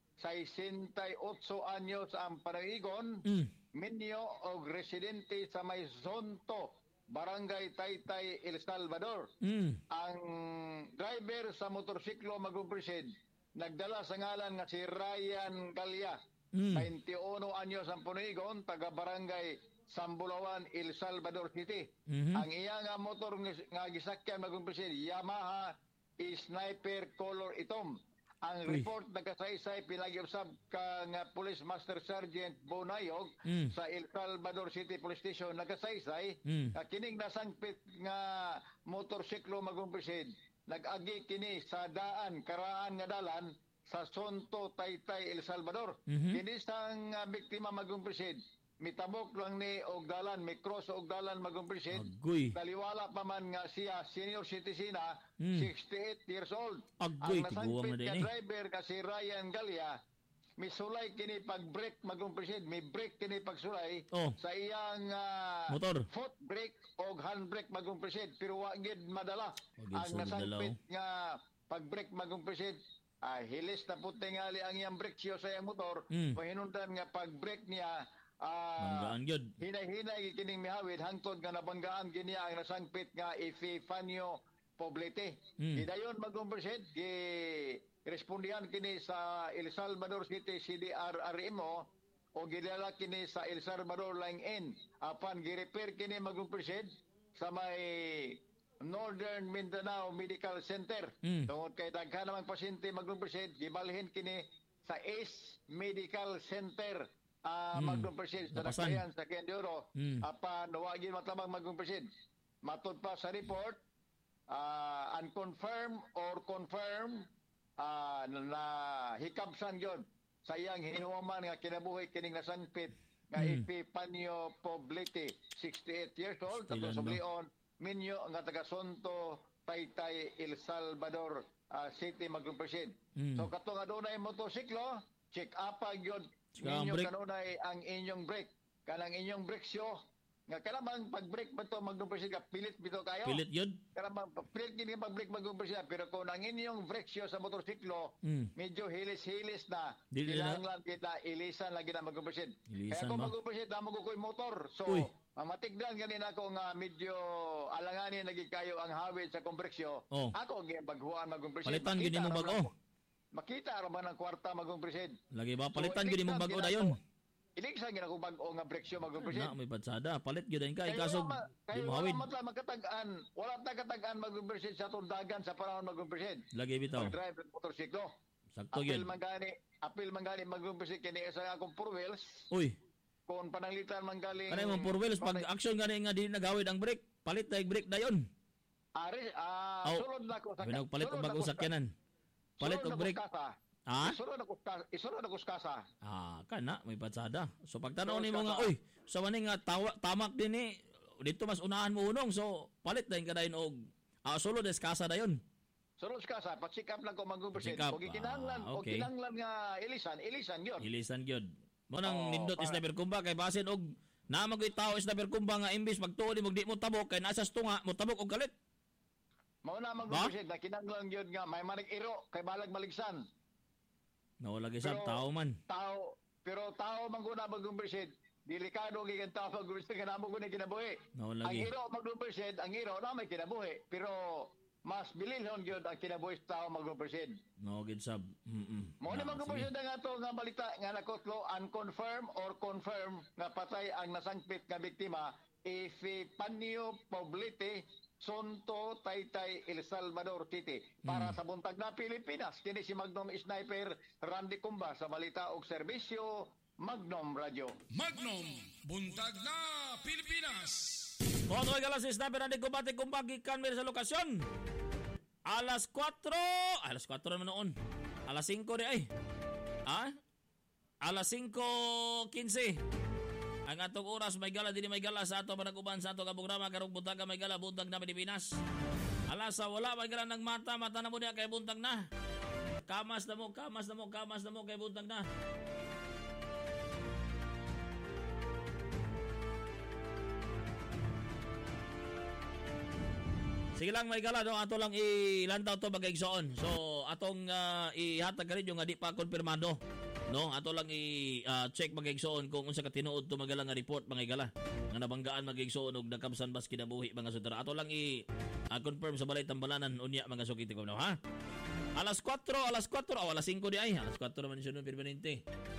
sesentiocho anyos ang panaigon, mm. minyo og residente sa may Zonto, Barangay Taytay, El Salvador. Mm. Ang driver sa motorsiklo magumpresid nagdala sa ngalan nga si Ryan Galya, mm. twenty-one anyos ang panaigon, taga Barangay Sambulawan, El Salvador City. Mm-hmm. Ang iya nga motor nga gisakyan magumpresid Yamaha Sniper Color Itom. Ang Uy. report nagasaysay pinagiusab ka nga Police Master Sergeant Bonayog mm. sa El Salvador City Police Station nagasaysay mm. uh, kining nasangpit nga motorsiklo magumpresid nag-agi kini sa daan karaan nga dalan sa Zonto, Taytay, El Salvador. Mm-hmm. Kini sang uh, biktima magumpresid mitabok lang ni og dalan, may cross og dalan magumpresid. Daliwala pa man nga siya senior citizen na mm. sixty-eight years old. Agoy, ang nasangpit nga driver kasi Ryan Galya misulay kini pag-brake magumpresid, may brake kini pagsulay oh. sa iyang uh, motor, foot brake og handbrake magumpresid pero wa gid madala. Wagid ang nasangpit nga pag-brake magumpresid ah, hilis na putingali ang iyang brake siya sa iyang motor mm. mahinundan nga pag-brake niya Ah, uh, hinay-hinay kining mihawid hangtod nga nabanggaan kini ang nasangpit nga Epifanio Poblete. Mm. Gidayon magumpresid gi respondihan kini sa El Salvador City C D R R M O o gidala kini sa El Salvador Line N apan gi-repair kini magumpresid sa may Northern Mindanao Medical Center. Mm. Tungod kay daghan namang pasyente magumpresid gibalhin kini sa Ace Medical Center. Uh, mm. Magumpresid sa nagkayan sa Kenduro mm. apan nawagin matabang magumpresid matod pa sa report uh, unconfirmed or confirmed uh, na hikabsan yun sa iyang hinuwaman nga kinabuhi kining nasangpit nga mm. Epifanio Poblete sixty-eight years old tapos sublion minyo nga taga Zonto Taytay El Salvador uh, City magumpresid. Mm. So katong adunay motorsiklo check up gyud ninyo kanunay ang inyong brake. Kanang inyong brake siyo. Nga kailangan pag-brake ba ito mag-brake ka, pilit bito kayo. Pilit yun? Kailangan pilit kini pag-brake mag-brake pero kung ang inyong brake siyo sa motorsiklo, mm. medyo hilis-hilis na, kailangan kita ilisan lagi na mag-brake. Kaya kung mag-brake, tamo ko ko'y motor. So, Uy. matigdan ganin ako nga medyo alanganin naging kayo ang hawid sa kompreksyo. Oh. Ako ang baghuan mag-brake. Palitan gini mo bago. Makita raman ang kwarta magumpresid. Lagi ba palitan so, gyud imong bag-o dayon? Iligsa gyud ako bag-o nga breksyo magumpresid. Na may patsada, palit gyud ka ikasog di mo hawid. Kay wala magkatag-an, wala ta katag-an magumpresid sa tundagan sa panahon magumpresid. Lagi bitaw. Mag-drive ng motorsiklo. Sakto gyud. Apil mangani, apil mangani magumpresid kini sa akong four wheels. Uy. kung pananglitan man galing Kanay mo four wheels pag action gani nga di nagawid ang brake, palit na yung brake dayon. Ari, ah, Oh, sulod na ko sa Binag palit og sulod na bagong ko- sakyanan. Palit sulod og na ko brake. sa kasa. Ha? Isulod na ko sa- isulod na ko sa kasa. Ah, kana may patsada. So pagtanaw So, nimo nga, kaka- oy, sa wani nga tawa, tamak din ni dito mas unahan mo unong. So palit dayon kadayon og ah solo des kasa dayon. Sulod sa kasa, pa-check up lang ko mag-percent. Check up, Kung kinahanglan, ah, o okay. kinahanglan nga ilisan, ilisan yun. Ilisan gyud. Mo nang Oo, nindot para- sniper kumba kay basin og na magoy tao sniper kumba nga imbis magtuo di mo di mo tabok kay nasa tunga mo tabok og galit. Mao na mag-percent na kinahanglan yun nga, may manig iro, kay balag maligsan. Nawala gisab Pero- tao man. Tao, pero tao man guna mag-percent, delikado gikan tao mag-percent, kanamo guna kinabuhi. Nawala Ang gi. iro mag-percent, ang iro na may kinabuhi, pero mas bililhon yun ang kinabuhi sa tao mag-percent. No gid sab. Mm. Mo na Ah, mag-percent sige. nga to nga balita nga nakotlo unconfirm or confirm nga patay ang nasangpit nga biktima Epifanio Poblete Sonto Taytay El Salvador City para Mm. sa buntag na Pilipinas. Kini si Magnum Sniper Randy Cumba sa balita og serbisyo Magnum Radio. Magnum, buntag na Pilipinas. Kung ay galas is namin na kumbate kumbagi kami sa lokasyon. Alas kwatro. Alas kwatro naman noon. Alas singko di ay. Ha? Alas singko kinse. Ang atong oras may gala din may gala sa ato managuban sa ato kaprograma karong buntag may gala buntag na Pilipinas. Alas sa wala may gala ng mata mata na mo niya kay buntag na. Kamas na mo, kamas na mo, kamas na mo kay buntag na. Sige lang may gala no ato lang ilantaw to bagayigsoon. So atong uh, ihatag ka rin yung nga di pa konfirmado. No, ato lang i uh, check magayigsoon kung unsa ka tinuod to magalang nga report mga gala. Nga nabanggaan magayigsoon og nakamsan bas kinabuhi mga sudara. Ato lang i uh, confirm sa balay tambalanan unya mga sukiti ko no ha. Alas kwatro, alas kwatro, o alas singko di ay. Alas kwatro man siya no permanente.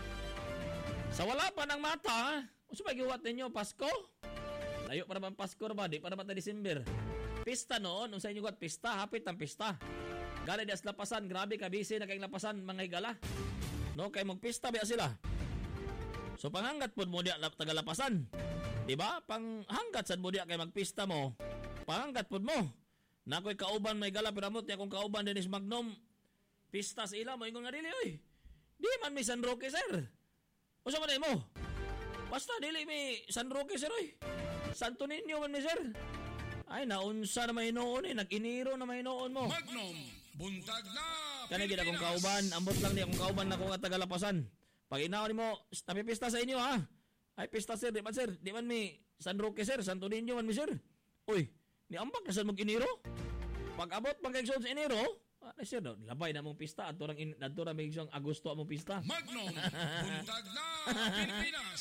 Sa wala pa ng mata, unsa ba giwat ninyo Pasko? Layo pa naman Pasko ba? Di pa naman ta December. Pista noon, unsa inyo got pista, hapit ang pista. Gali das lapasan, grabe ka busy na kay lapasan mga higala. No, kay magpista ba sila. So panghangat pud mo diya tagalapasan. Di ba? Panghanggat sad mo diya kay magpista mo. Panghangat pud mo. Na koy kauban may gala piramot ya kung kauban dinis Magnum. Pista sa ila mo ingon nga dili oy. Di man mi San Roque sir. Unsa man mo? Basta dili mi San Roque sir oy. Santo Niño man mi sir. Ay, naunsa na mahinoon eh. Nag-iniro na mahinoon mo. Magnum, buntag na Kani gid akong kauban. Ambot lang ni akong kauban na ko nga tagalapasan. Pag inaon mo, napipista sa inyo ha. Ay, pista sir. Di man sir. Di man mi San Roque sir. Santo Niño man mi sir. Uy, ni ambak na saan mag-iniro? Pag abot pang kaigsoon sa iniro, ay sir, no, labay na mong pista. At turang, in, at turang may isang Agosto among pista. Magnum, buntag na Pilipinas.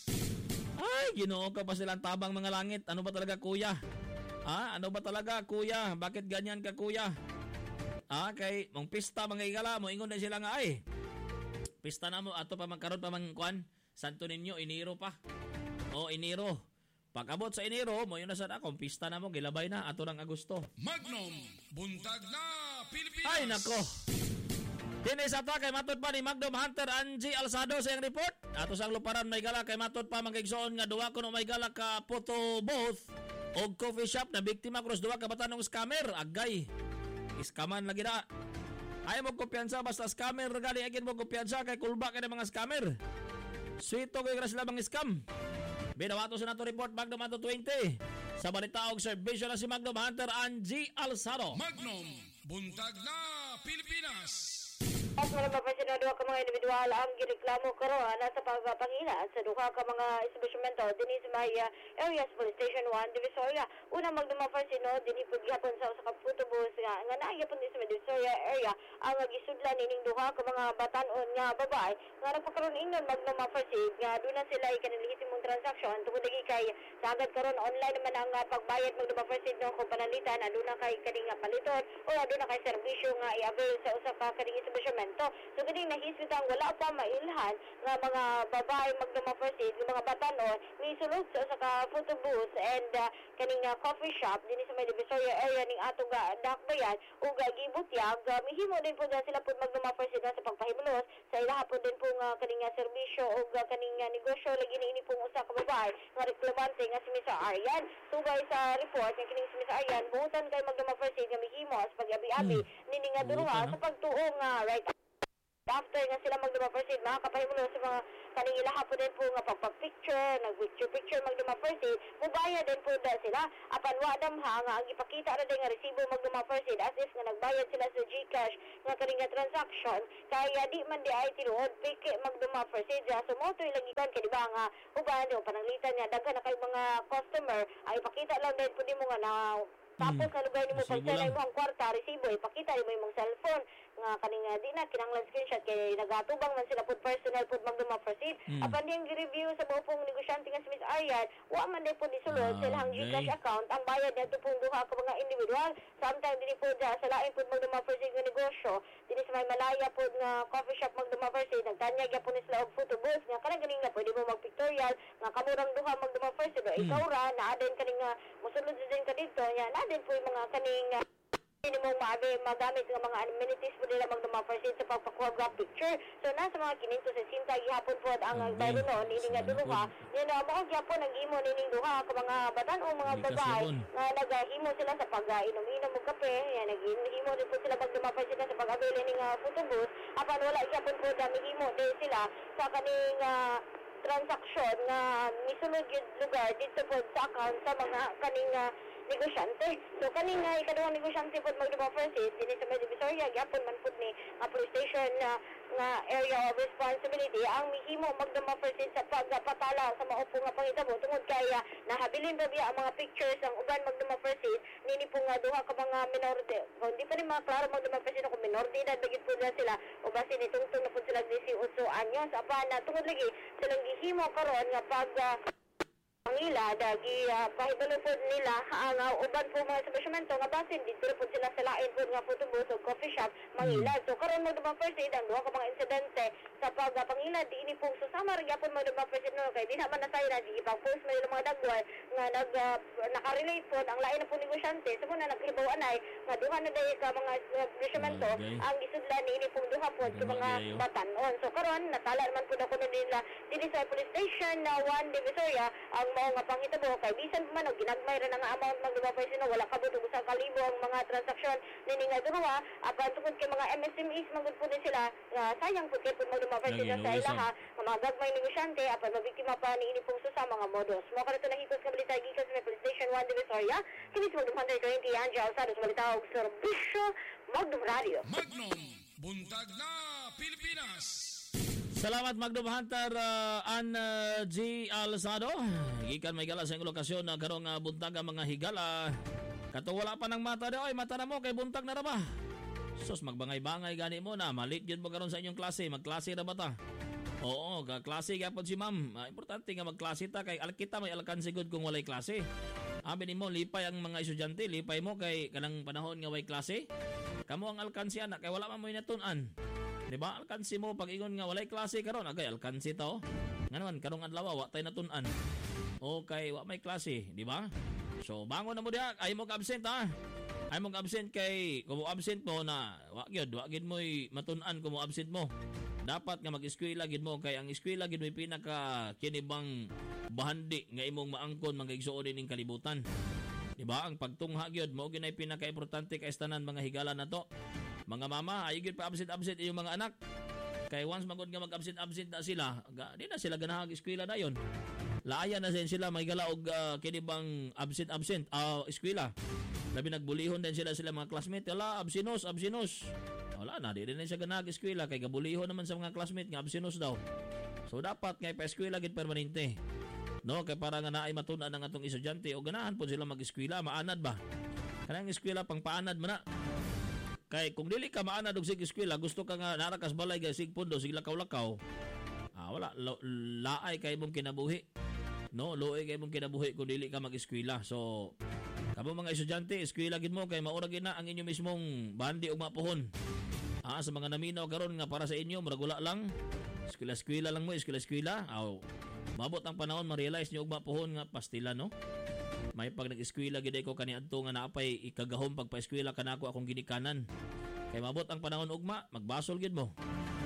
Ay, ginoo ka pa silang tabang mga langit. Ano ba talaga kuya? Ah, ano ba talaga kuya? Bakit ganyan ka kuya? Ah, kay mong pista mga igala mo ingon na sila nga ay. Pista na mo ato pa magkaroon pa mang kuan. Santo Niño Enero pa. O Enero. Pag-abot sa Enero mo yun na sad akong pista na mo gilabay na ato ng Agosto. Magnum, buntag na Pilipinas. Ay nako. Dini sa ta kay matud pa ni Magnum Hunter Angie Alsado sa iyang report. Ato sang luparan may gala kay matud pa magigsoon nga duwa kuno may gala ka photo booth og coffee shop na biktima cross duwa ka batanong scammer agay. Iskaman lagi na. Ay mo kumpiyansa basta scammer gali agin mo kumpiyansa kay kulba kay mga scammer. Sweeto kay sila mga scam. Binawato sa nato report Magnum Hunter twenty. Sa balita og serbisyo na si Magnum Hunter Angie Alsado. Magnum, buntag na Pilipinas. At mga mapasin na duha ka mga individual ang gireklamo karon sa pagpangina sa duha ka mga establishmento dinhi sa may uh, Areas Police Station one Divisoria. Una magdumapan sino dinhi pud gihapon sa usa ka putubus nga nga naaya pud sa Divisoria area ang gisudlan nining duha ka mga batan-on nga babae nga nagpakaroon ingnon magdumapan nga doon na sila ikanilihitimong transaksyon tungod lagi kay sagad karon online naman ang uh, pagbayad magdumapan no kung panalitan aduna kay kaning paliton o aduna kay serbisyo nga i-avail sa usa ka kaning establishment establishmento. So kaning nahisbitang wala pa mailhan nga mga babae magduma first aid, nga mga batanon misulod sa usa ka photo booth and uh, kaning uh, coffee shop dinhi sa may Divisoria area ning atong uh, dakbayan ug uh, gibutyag uh, mihimo din po sila pud magduma first aid sa pagpahimulos sa ilaha po din po nga kaning uh, serbisyo ug uh, kaning uh, negosyo lagi ni ini pong usa ka babae nga reklamante nga si Miss Aryan. Tubay sa report nga kining si Miss Aryan buhutan kay magduma first aid nga mihimo sa pag-abi-abi hmm. nini nga duruha sa pagtuo nga right after nga sila magduma first aid makakapahimulos sa mga kaning ilaha po din po nga pagpag-picture, nag-picture-picture magduma first aid, mubaya din po da sila. Apan wa damha nga ang ipakita na din nga resibo magduma first aid as if nga nagbayad sila sa GCash nga kaning nga transaction, kaya di man di ay tinuod, piki magduma first aid. So mo to ilang ikan, kaya diba nga, uban yung pananglitan niya, daga na kayo mga customer, ay ipakita lang din po di mo nga na tapos hmm. na lugar ni mo pagsanay mo ang kwarta, resibo, ipakita ni mo yung cellphone nga kaning uh, di na kinanglan screenshot kay nagatubang man sila pud personal pud magduma first aid. Mm. Apan diyang gi-review sa buong negosyante nga si Miss Aryan, wa man din po nisulod ah, sa ilang GCash account ang bayad nito pong duha ka mga individual. Sometimes dili po dya sa lain pud magduma first aid nga negosyo, dili sa may malaya pud nga coffee shop magduma first aid, nagtanya gyapon ni sila og photo booth nga kanang ganing na pwede mo mag-pictorial nga kamurang duha magduma first aid. Mm. Ikaw ra na adin kaning nga mosulod din ka dito, nya na din po yung mga kaning uh, hindi mo maabi magamit ng mga amenities po nila magduma first aid sa pagpakuha picture. So nasa mga kininto sa sinta gihapon po ang bayro noon ini nga duha yun na mo gyapon ang imo nining duha ka mga batan o mga babae nga nagahimo sila sa pag-inom-inom og kape, yan naghimo din po sila magduma first aid sa pag-avail ning uh, photo booth. Apan wala gyapon po dami himo din sila sa kaning uh, transaction nga misulod gyud lugar dito po sa account sa mga kaning uh, negosyante. So kaning nga ikaduhang negosyante pod magduma first aid dinhi sa Divisoria gyapon man pud ni nga police station na nga area of responsibility ang mihimo magduma first aid sa pagpatala sa maupo nga pangitabo tungod kay uh, nahabilin ba biya ang mga pictures ang uban magduma first aid nini po nga duha ka mga minor de o di pa rin mga klaro magduma first aid kung minor de edad bagid pud sila o basin nitungtong na pud sila eighteen anyos apan na tungod lagi silang gihimo karon nga pag uh, pangila dagi uh, pahibalo po nila ang uh, uban po mga establishmento nga basin dito po sila sa lain po nga photo booth o coffee shop mangila. So karon mo dumang first aid ang duha ka mga insidente sa pag uh, pangila di ini pong susama rin yapon mo dumang first aid no kay di na man nasay na di ipang-post mo yung mga dagwal nga nag uh, nakarelate po ang lain na po negosyante so muna naghibaw anay nga duha na dahil ka mga establishmento uh, okay. ang isudlan ni ini pong duha po sa mga batanon. So karon natala naman po na ko nila dili sa police station na one Divisoria ang mao nga panghitabo kay bisan man og ginagmay ra nga amount magduma first aid wala kabut og usang kalibo ang mga transaksyon nini nga duha apan tungod kay mga M S M Es magud pud sila uh, sayang pud kay pud magduma first aid sa ilaha nga mga gagmay negosyante apan mabiktima pa ni ini pong sa mga modos. Mo kadto na higos nga balita gikan sa police station one Divisoria kini sa one twenty Anja Alsado sa balita og serbisyo Magnum Radio. Magnum buntag na Pilipinas. Salamat Magnum Hunter uh, An uh, G. Alsado. Gikan may gala sa lokasyon na karong uh, buntag ang mga higala. Kato wala pa ng mata daw ay mata na mo kay buntag na ra ba? Sus magbangay-bangay gani mo na malit gyud mo karon sa inyong klase, magklase ra ba ta? Oo, ka klase gyapon si ma'am. Uh, importante nga magklase ta kay alkita may alkansi gud kung walay klase. Abi nimo lipay ang mga estudyante, lipay mo kay kanang panahon nga way klase. Kamo ang alkansi anak kay wala man mo inatun-an. Diba? Alkansi mo pag ingon nga walay klase karon agay alkansi to. Nganon karong adlaw wa tay natun-an. Okay, wa may klase, di ba? So bangon na mo diha, ay mo ka absent ha. Ay mo ka absent kay kung mo absent mo na wa gyud, wa gyud mo matun-an kung mo absent mo. Dapat nga mag-eskwela gid mo kay ang eskwela gid mo'y pinaka kinibang bahandi nga imong maangkon mangigsuon ning kalibutan. Di ba? Ang pagtungha gyud mao gyud ay pinaka-importante kay tanan mga higala nato. Mga mama, ay gyud pa absent-absent yung mga anak. Kay once magod nga mag-absent-absent na sila, di na sila ganahag eskwela dayon. Laaya na sin sila may gala og uh, kinibang absent-absent uh, eskwela. Labi nagbulihon din sila sila mga classmate, wala absinos, absinos. Wala na, di rin siya ganahag eskwela kay gabulihon naman sa mga classmate nga absinos daw. So dapat kay pa eskwela gid permanente. No, kay para nga naay matun-an ang atong estudyante o ganahan po sila mag-eskwela, maanad ba? Kanang eskwela pang paanad man na. Kay kung dili ka maanad og sig eskwela, gusto ka nga narakas balay ga sig pundo sig lakaw-lakaw. Ah wala la, laay kay mong kinabuhi. No, luoy kay mong kinabuhi kung dili ka mag-eskwela. So kamo mga estudyante, eskwela gid mo kay maura gid na ang inyo mismong bandi og mapuhon. Ah, sa mga naminaw karon nga para sa inyo, maragula lang. Eskwela-eskwela lang mo, eskwela-eskwela. Aw. Mabot ang panahon, ma-realize niyo ugma pohon nga pastila, no? May pag nag-eskwela gid ko kaniadto nga naapay ikagahom pagpa-eskwela kanako akong ginikanan. Kay mabot ang panahon ugma, magbasol gid mo.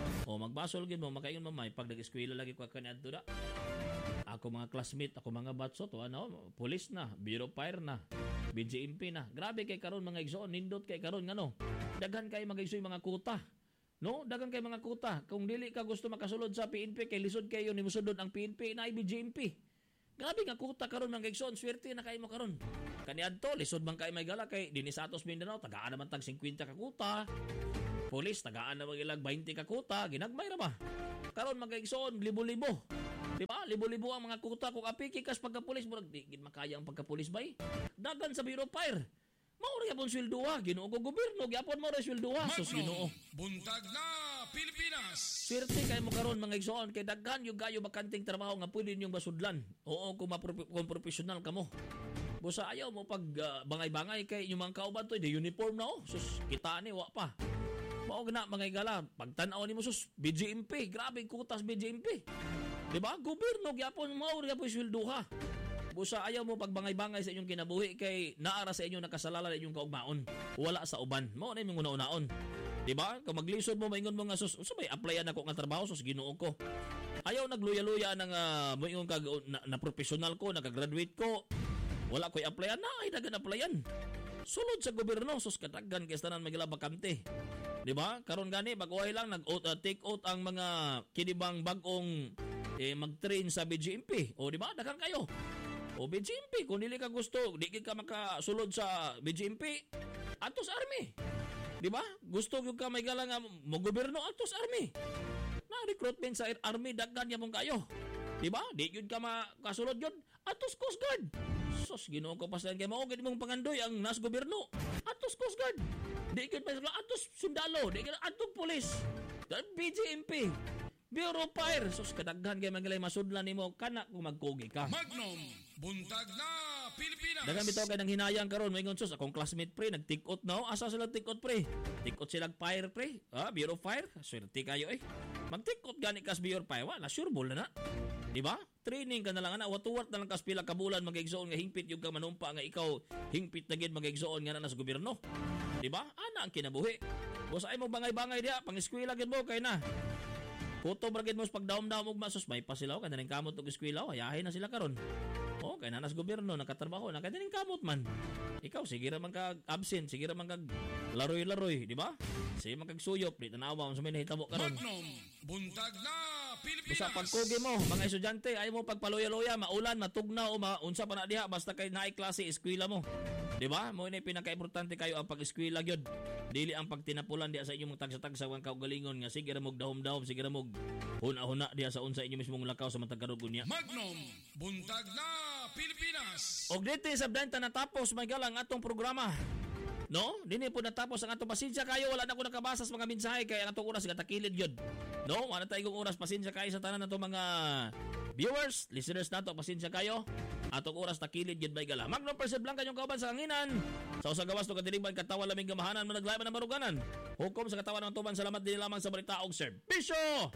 O magbasol gid mo, makaingon mo may pag nag-eskwela lagi ko kaniadto da. Ako mga classmate, ako mga batso to, ano, police na, bureau fire na, B J M P na. Grabe kay karon mga igsoon, nindot kay karon ngano. Daghan kay mga igsoon mga kuta. No, daghan kay mga kuta. Kung dili ka gusto makasulod sa P N P kay lisod kayo ni musudod ang P N P na B J M P. Grabe nga kuta karon mga igsoon, swerte na kay mo karon. Kaniadto lisod man kay may gala kay dinhi sa atos Mindanao, tagaan naman tag fifty ka kuta. Police tagaan na ilag twenty ka kuta, ginagmay ra ba? Karon mga igsoon, libo-libo. Di ba? Libo-libo ang mga kuta kung apiki kas pagkapulis mo di gid makaya ang pagkapulis bay. Dagan sa Bureau Fire. Mao ra gyapon sweldoha, Ginoo ko gobyerno gyapon mo ra sweldoha. Sus Ginoo. Buntag na Pilipinas. Swerte kay mo karon mga igsoon kay daghan yung gayo bakanting trabaho nga pwede ninyong basudlan. Oo, kung kung professional kamo. Busa ayaw mo pag uh, bangay-bangay kay inyong mga kauban to, di uniform na oh. Sus kita ni wa pa. Mao gina mga igala, pagtan-aw nimo sus B J M P, grabe kutas B J M P. Diba? Gobyerno gyapon mao ra gyapon sweldoha. Busa ayaw mo pagbangay-bangay sa inyong kinabuhi kay naara sa inyo nakasalala inyong kaugmaon. Wala sa uban. Mao na imong una-unaon. Diba? Kung maglisod mo maingon mo nga sus, unsa may applyan ako nga trabaho sus Ginoo ko. Ayaw nagluya-luya nang uh, moingon kag na, na professional ko, naka-graduate ko. Wala ko'y applyan na, ay dagan applyan. Sulod sa gobyerno sus kadaghan kay tanan magila bakante. Diba? Karon gani baguhay lang nag-out uh, take out ang mga kinibang bag-ong eh mag-train sa B J M P. O di ba? Dagan kayo. O B J M P kung dili ka gusto, di ka makasulod sa B J M P. Atos army. Di ba? Gusto gyud ka may gala nga mo gobyerno atos army. Na recruitment sa army daghan yamong kayo. Di ba? Di gyud ka makasulod gyud atos Coast Guard. Sus Ginoo ko pasan kay mao gid mong pangandoy ang nas gobyerno. Atos Coast Guard. Di gyud pa atos sundalo, di gyud atos police. B J M P. Bureau Fire. Sus kadaghan kay magalay masudlan nimo kana kung magkugi ka. Magnum buntag na Pilipinas. Dagan bitaw kay nang hinayang karon moingon sus akong classmate pre nagtik-out no. Asa sila tik-out pre? Tik-out sila fire pre. Ah, Bureau Fire. Swerte kayo eh. Mag-tik-out gani kas Bureau Fire wala sure ball na na. Di ba? Training ka na lang ana watuwat na lang kas pila ka bulan mag-igsoon nga hingpit yung ka manumpa nga ikaw hingpit na gid mag-igsoon nga na sa gobyerno. Di ba? Ana ang kinabuhi. Busa ay mo bangay-bangay dia pang-eskwela gid mo kay na. Kuto bragid mo pag daom-daom og masus may pasilaw kananing kamot og eskwela ayahin na sila karon. Oh, kay nanas gobyerno nakatrabaho na kananing kamot man. Ikaw sige ra man kag absent, sige ra man kag laroy-laroy, di ba? Sige man kag suyop, di tanawa sa may nahitabo karon. Magnum buntag na Pilipinas. Busa pagkugi mo, mga estudyante, ay mo pagpaluya-luya, maulan, matugnaw o maunsa pa na diha basta kay naay klase eskwela mo. Di ba? Mo ni pinaka-importante kayo ang pag-eskwela gyud. Dili ang pagtinapulan diha sa inyong tagsa-tagsa wan kaugalingon nga sige ra mog dahom-dahom, sige ra mog huna-huna diha sa unsa inyo mismong lakaw sa matag karon niya. Magnum buntag na Pilipinas. Og dito sa bdanta natapos may galang atong programa. No? Dini po natapos ang atong pasensya kayo. Wala na ko nakabasa sa mga mensahe kaya ang atong oras gatakilid yun. No? Wala tayo oras. Pasensya kayo sa tanan natong mga viewers, listeners nato. Pasensya kayo. Atong oras takilid yun may gala. Magnum Percent Blanca yung kauban sa hanginan. Sa usang gawas no kadiliban katawa laming gamahanan managlayman ng maruganan. Hukom sa katawan ng tuban. Salamat din lamang sa balita og serbisyo.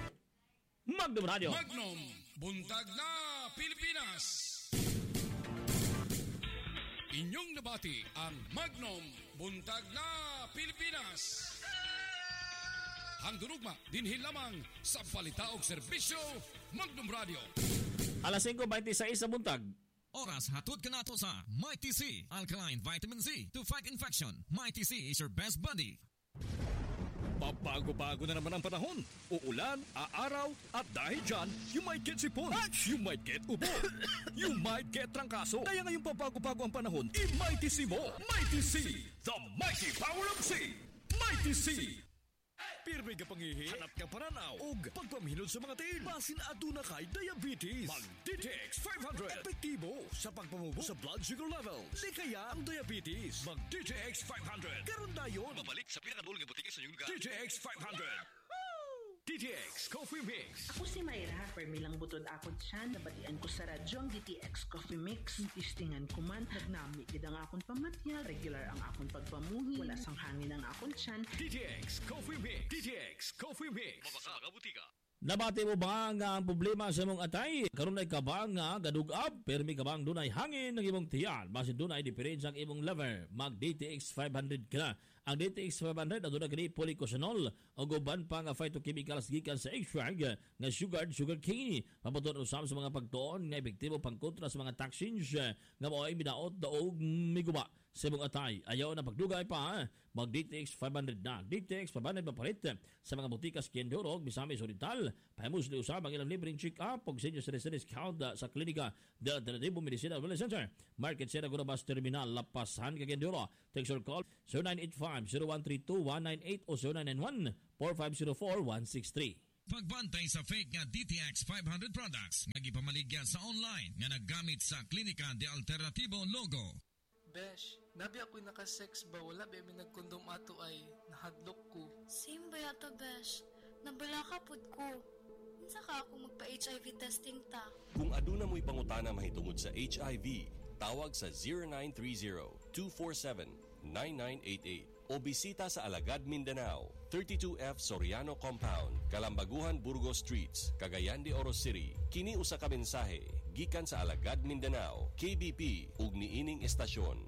Magnum Radio. Magnum buntag na Pilipinas. Inyong nabati ang Magnum buntag na Pilipinas. Handurugma dinhi lamang sa balita og serbisyo Magnum Radio. Alas singko twenty-six sa buntag. Oras hatod ka nato sa Mighty C Alkaline Vitamin C to fight infection. Mighty C is your best buddy. Bago-bago na naman ang panahon. Uulan, aaraw, at dahil dyan, you might get sipon, you might get ubo, you might get trangkaso. Kaya ngayon pabago-bago ang panahon, i-Mighty C mo. Mighty C, the mighty power of C. Mighty C. Pirmi ka pangihi, hanap ka paranaw, o pagpamhinod sa mga tiil. Basin aduna kay diabetes. Mag-D T X five hundred. Epektibo sa pagpamubo sa blood sugar levels. Di kaya ang diabetes. Mag-D T X five hundred. Karon dayon. Mabalik sa pinakadulong nga butika sa inyong lugar. D T X five hundred. D T X Coffee Mix. Ako si Mayra, permi lang butod ako dyan. Nabatian ko sa radyo ang D T X Coffee Mix. Tistingan ko man, nagnami gid ang akong pamatya. Regular ang akong pagpamuhi. Wala sang hangin ang akong tiyan. D T X Coffee Mix. D T X Coffee Mix. Mabasa mga butika. Nabati mo ba nga ang problema sa imong atay? Karon ay kabang nga gadugab, permi kabang dunay hangin ng imong tiyan. Basin dunay diferensya ang imong lever. Mag D T X five hundred ka na. Ang D T X five hundred aduna kini polycosanol o guban pa nga phytochemicals gikan sa extract nga sugar sugar cane. Papaton usab sa mga pagtuon nga epektibo pangkontra sa mga toxins nga mao'y midaot daog miguba sa imong atay. Ayaw na pagdugay pa, mag D T X five hundred na. D T X five hundred mapalit sa mga butika Kendorog, Misamis Oriental. Pahimus na usab ang ilang libreng check-up o sa inyo sa discount sa klinika del Alternativo Medicina Wellness Center. Market Sierra Gurabas Terminal, Lapasan, Kendoro. Text or call zero nine eight five, zero one three two, one nine eight o zero nine nine one, four five zero four, one six three. Pagbantay sa fake nga D T X five hundred products nga gipamaligya sa online nga naggamit sa klinika del Alternativo logo. Besh, nabi ako'y nakasex ba? Wala ba may nagkondom ato ay nahadlok ko. Same ba yato, Besh? Nabala ka pud ko. Unsa ka ako magpa-H I V testing ta? Kung aduna mo'y pangutana mahitungod sa H I V, tawag sa zero nine three zero, two four seven, nine nine eight eight o bisita sa Alagad, Mindanao, thirty-two F Soriano Compound, Kalambaguhan, Burgos Streets, Cagayan de Oro City. Kini usa ka mensahe gikan sa Alagad, Mindanao, K B P ug niining estasyon.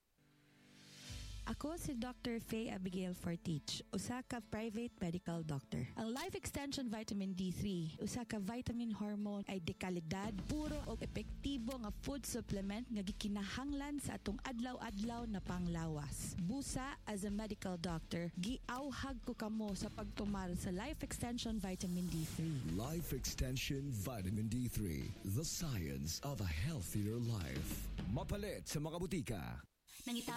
Ako si Doctor Faye Abigail Fortich, usa ka private medical doctor. Ang Life Extension Vitamin D three, usa ka vitamin hormone ay dekalidad, puro o epektibo nga food supplement nga gikinahanglan sa atong adlaw-adlaw na panglawas. Busa, as a medical doctor, giawhag ko kamo sa pagtumar sa Life Extension Vitamin D three. Life Extension Vitamin D three, the science of a healthier life. Mapalit sa mga butika. Nangita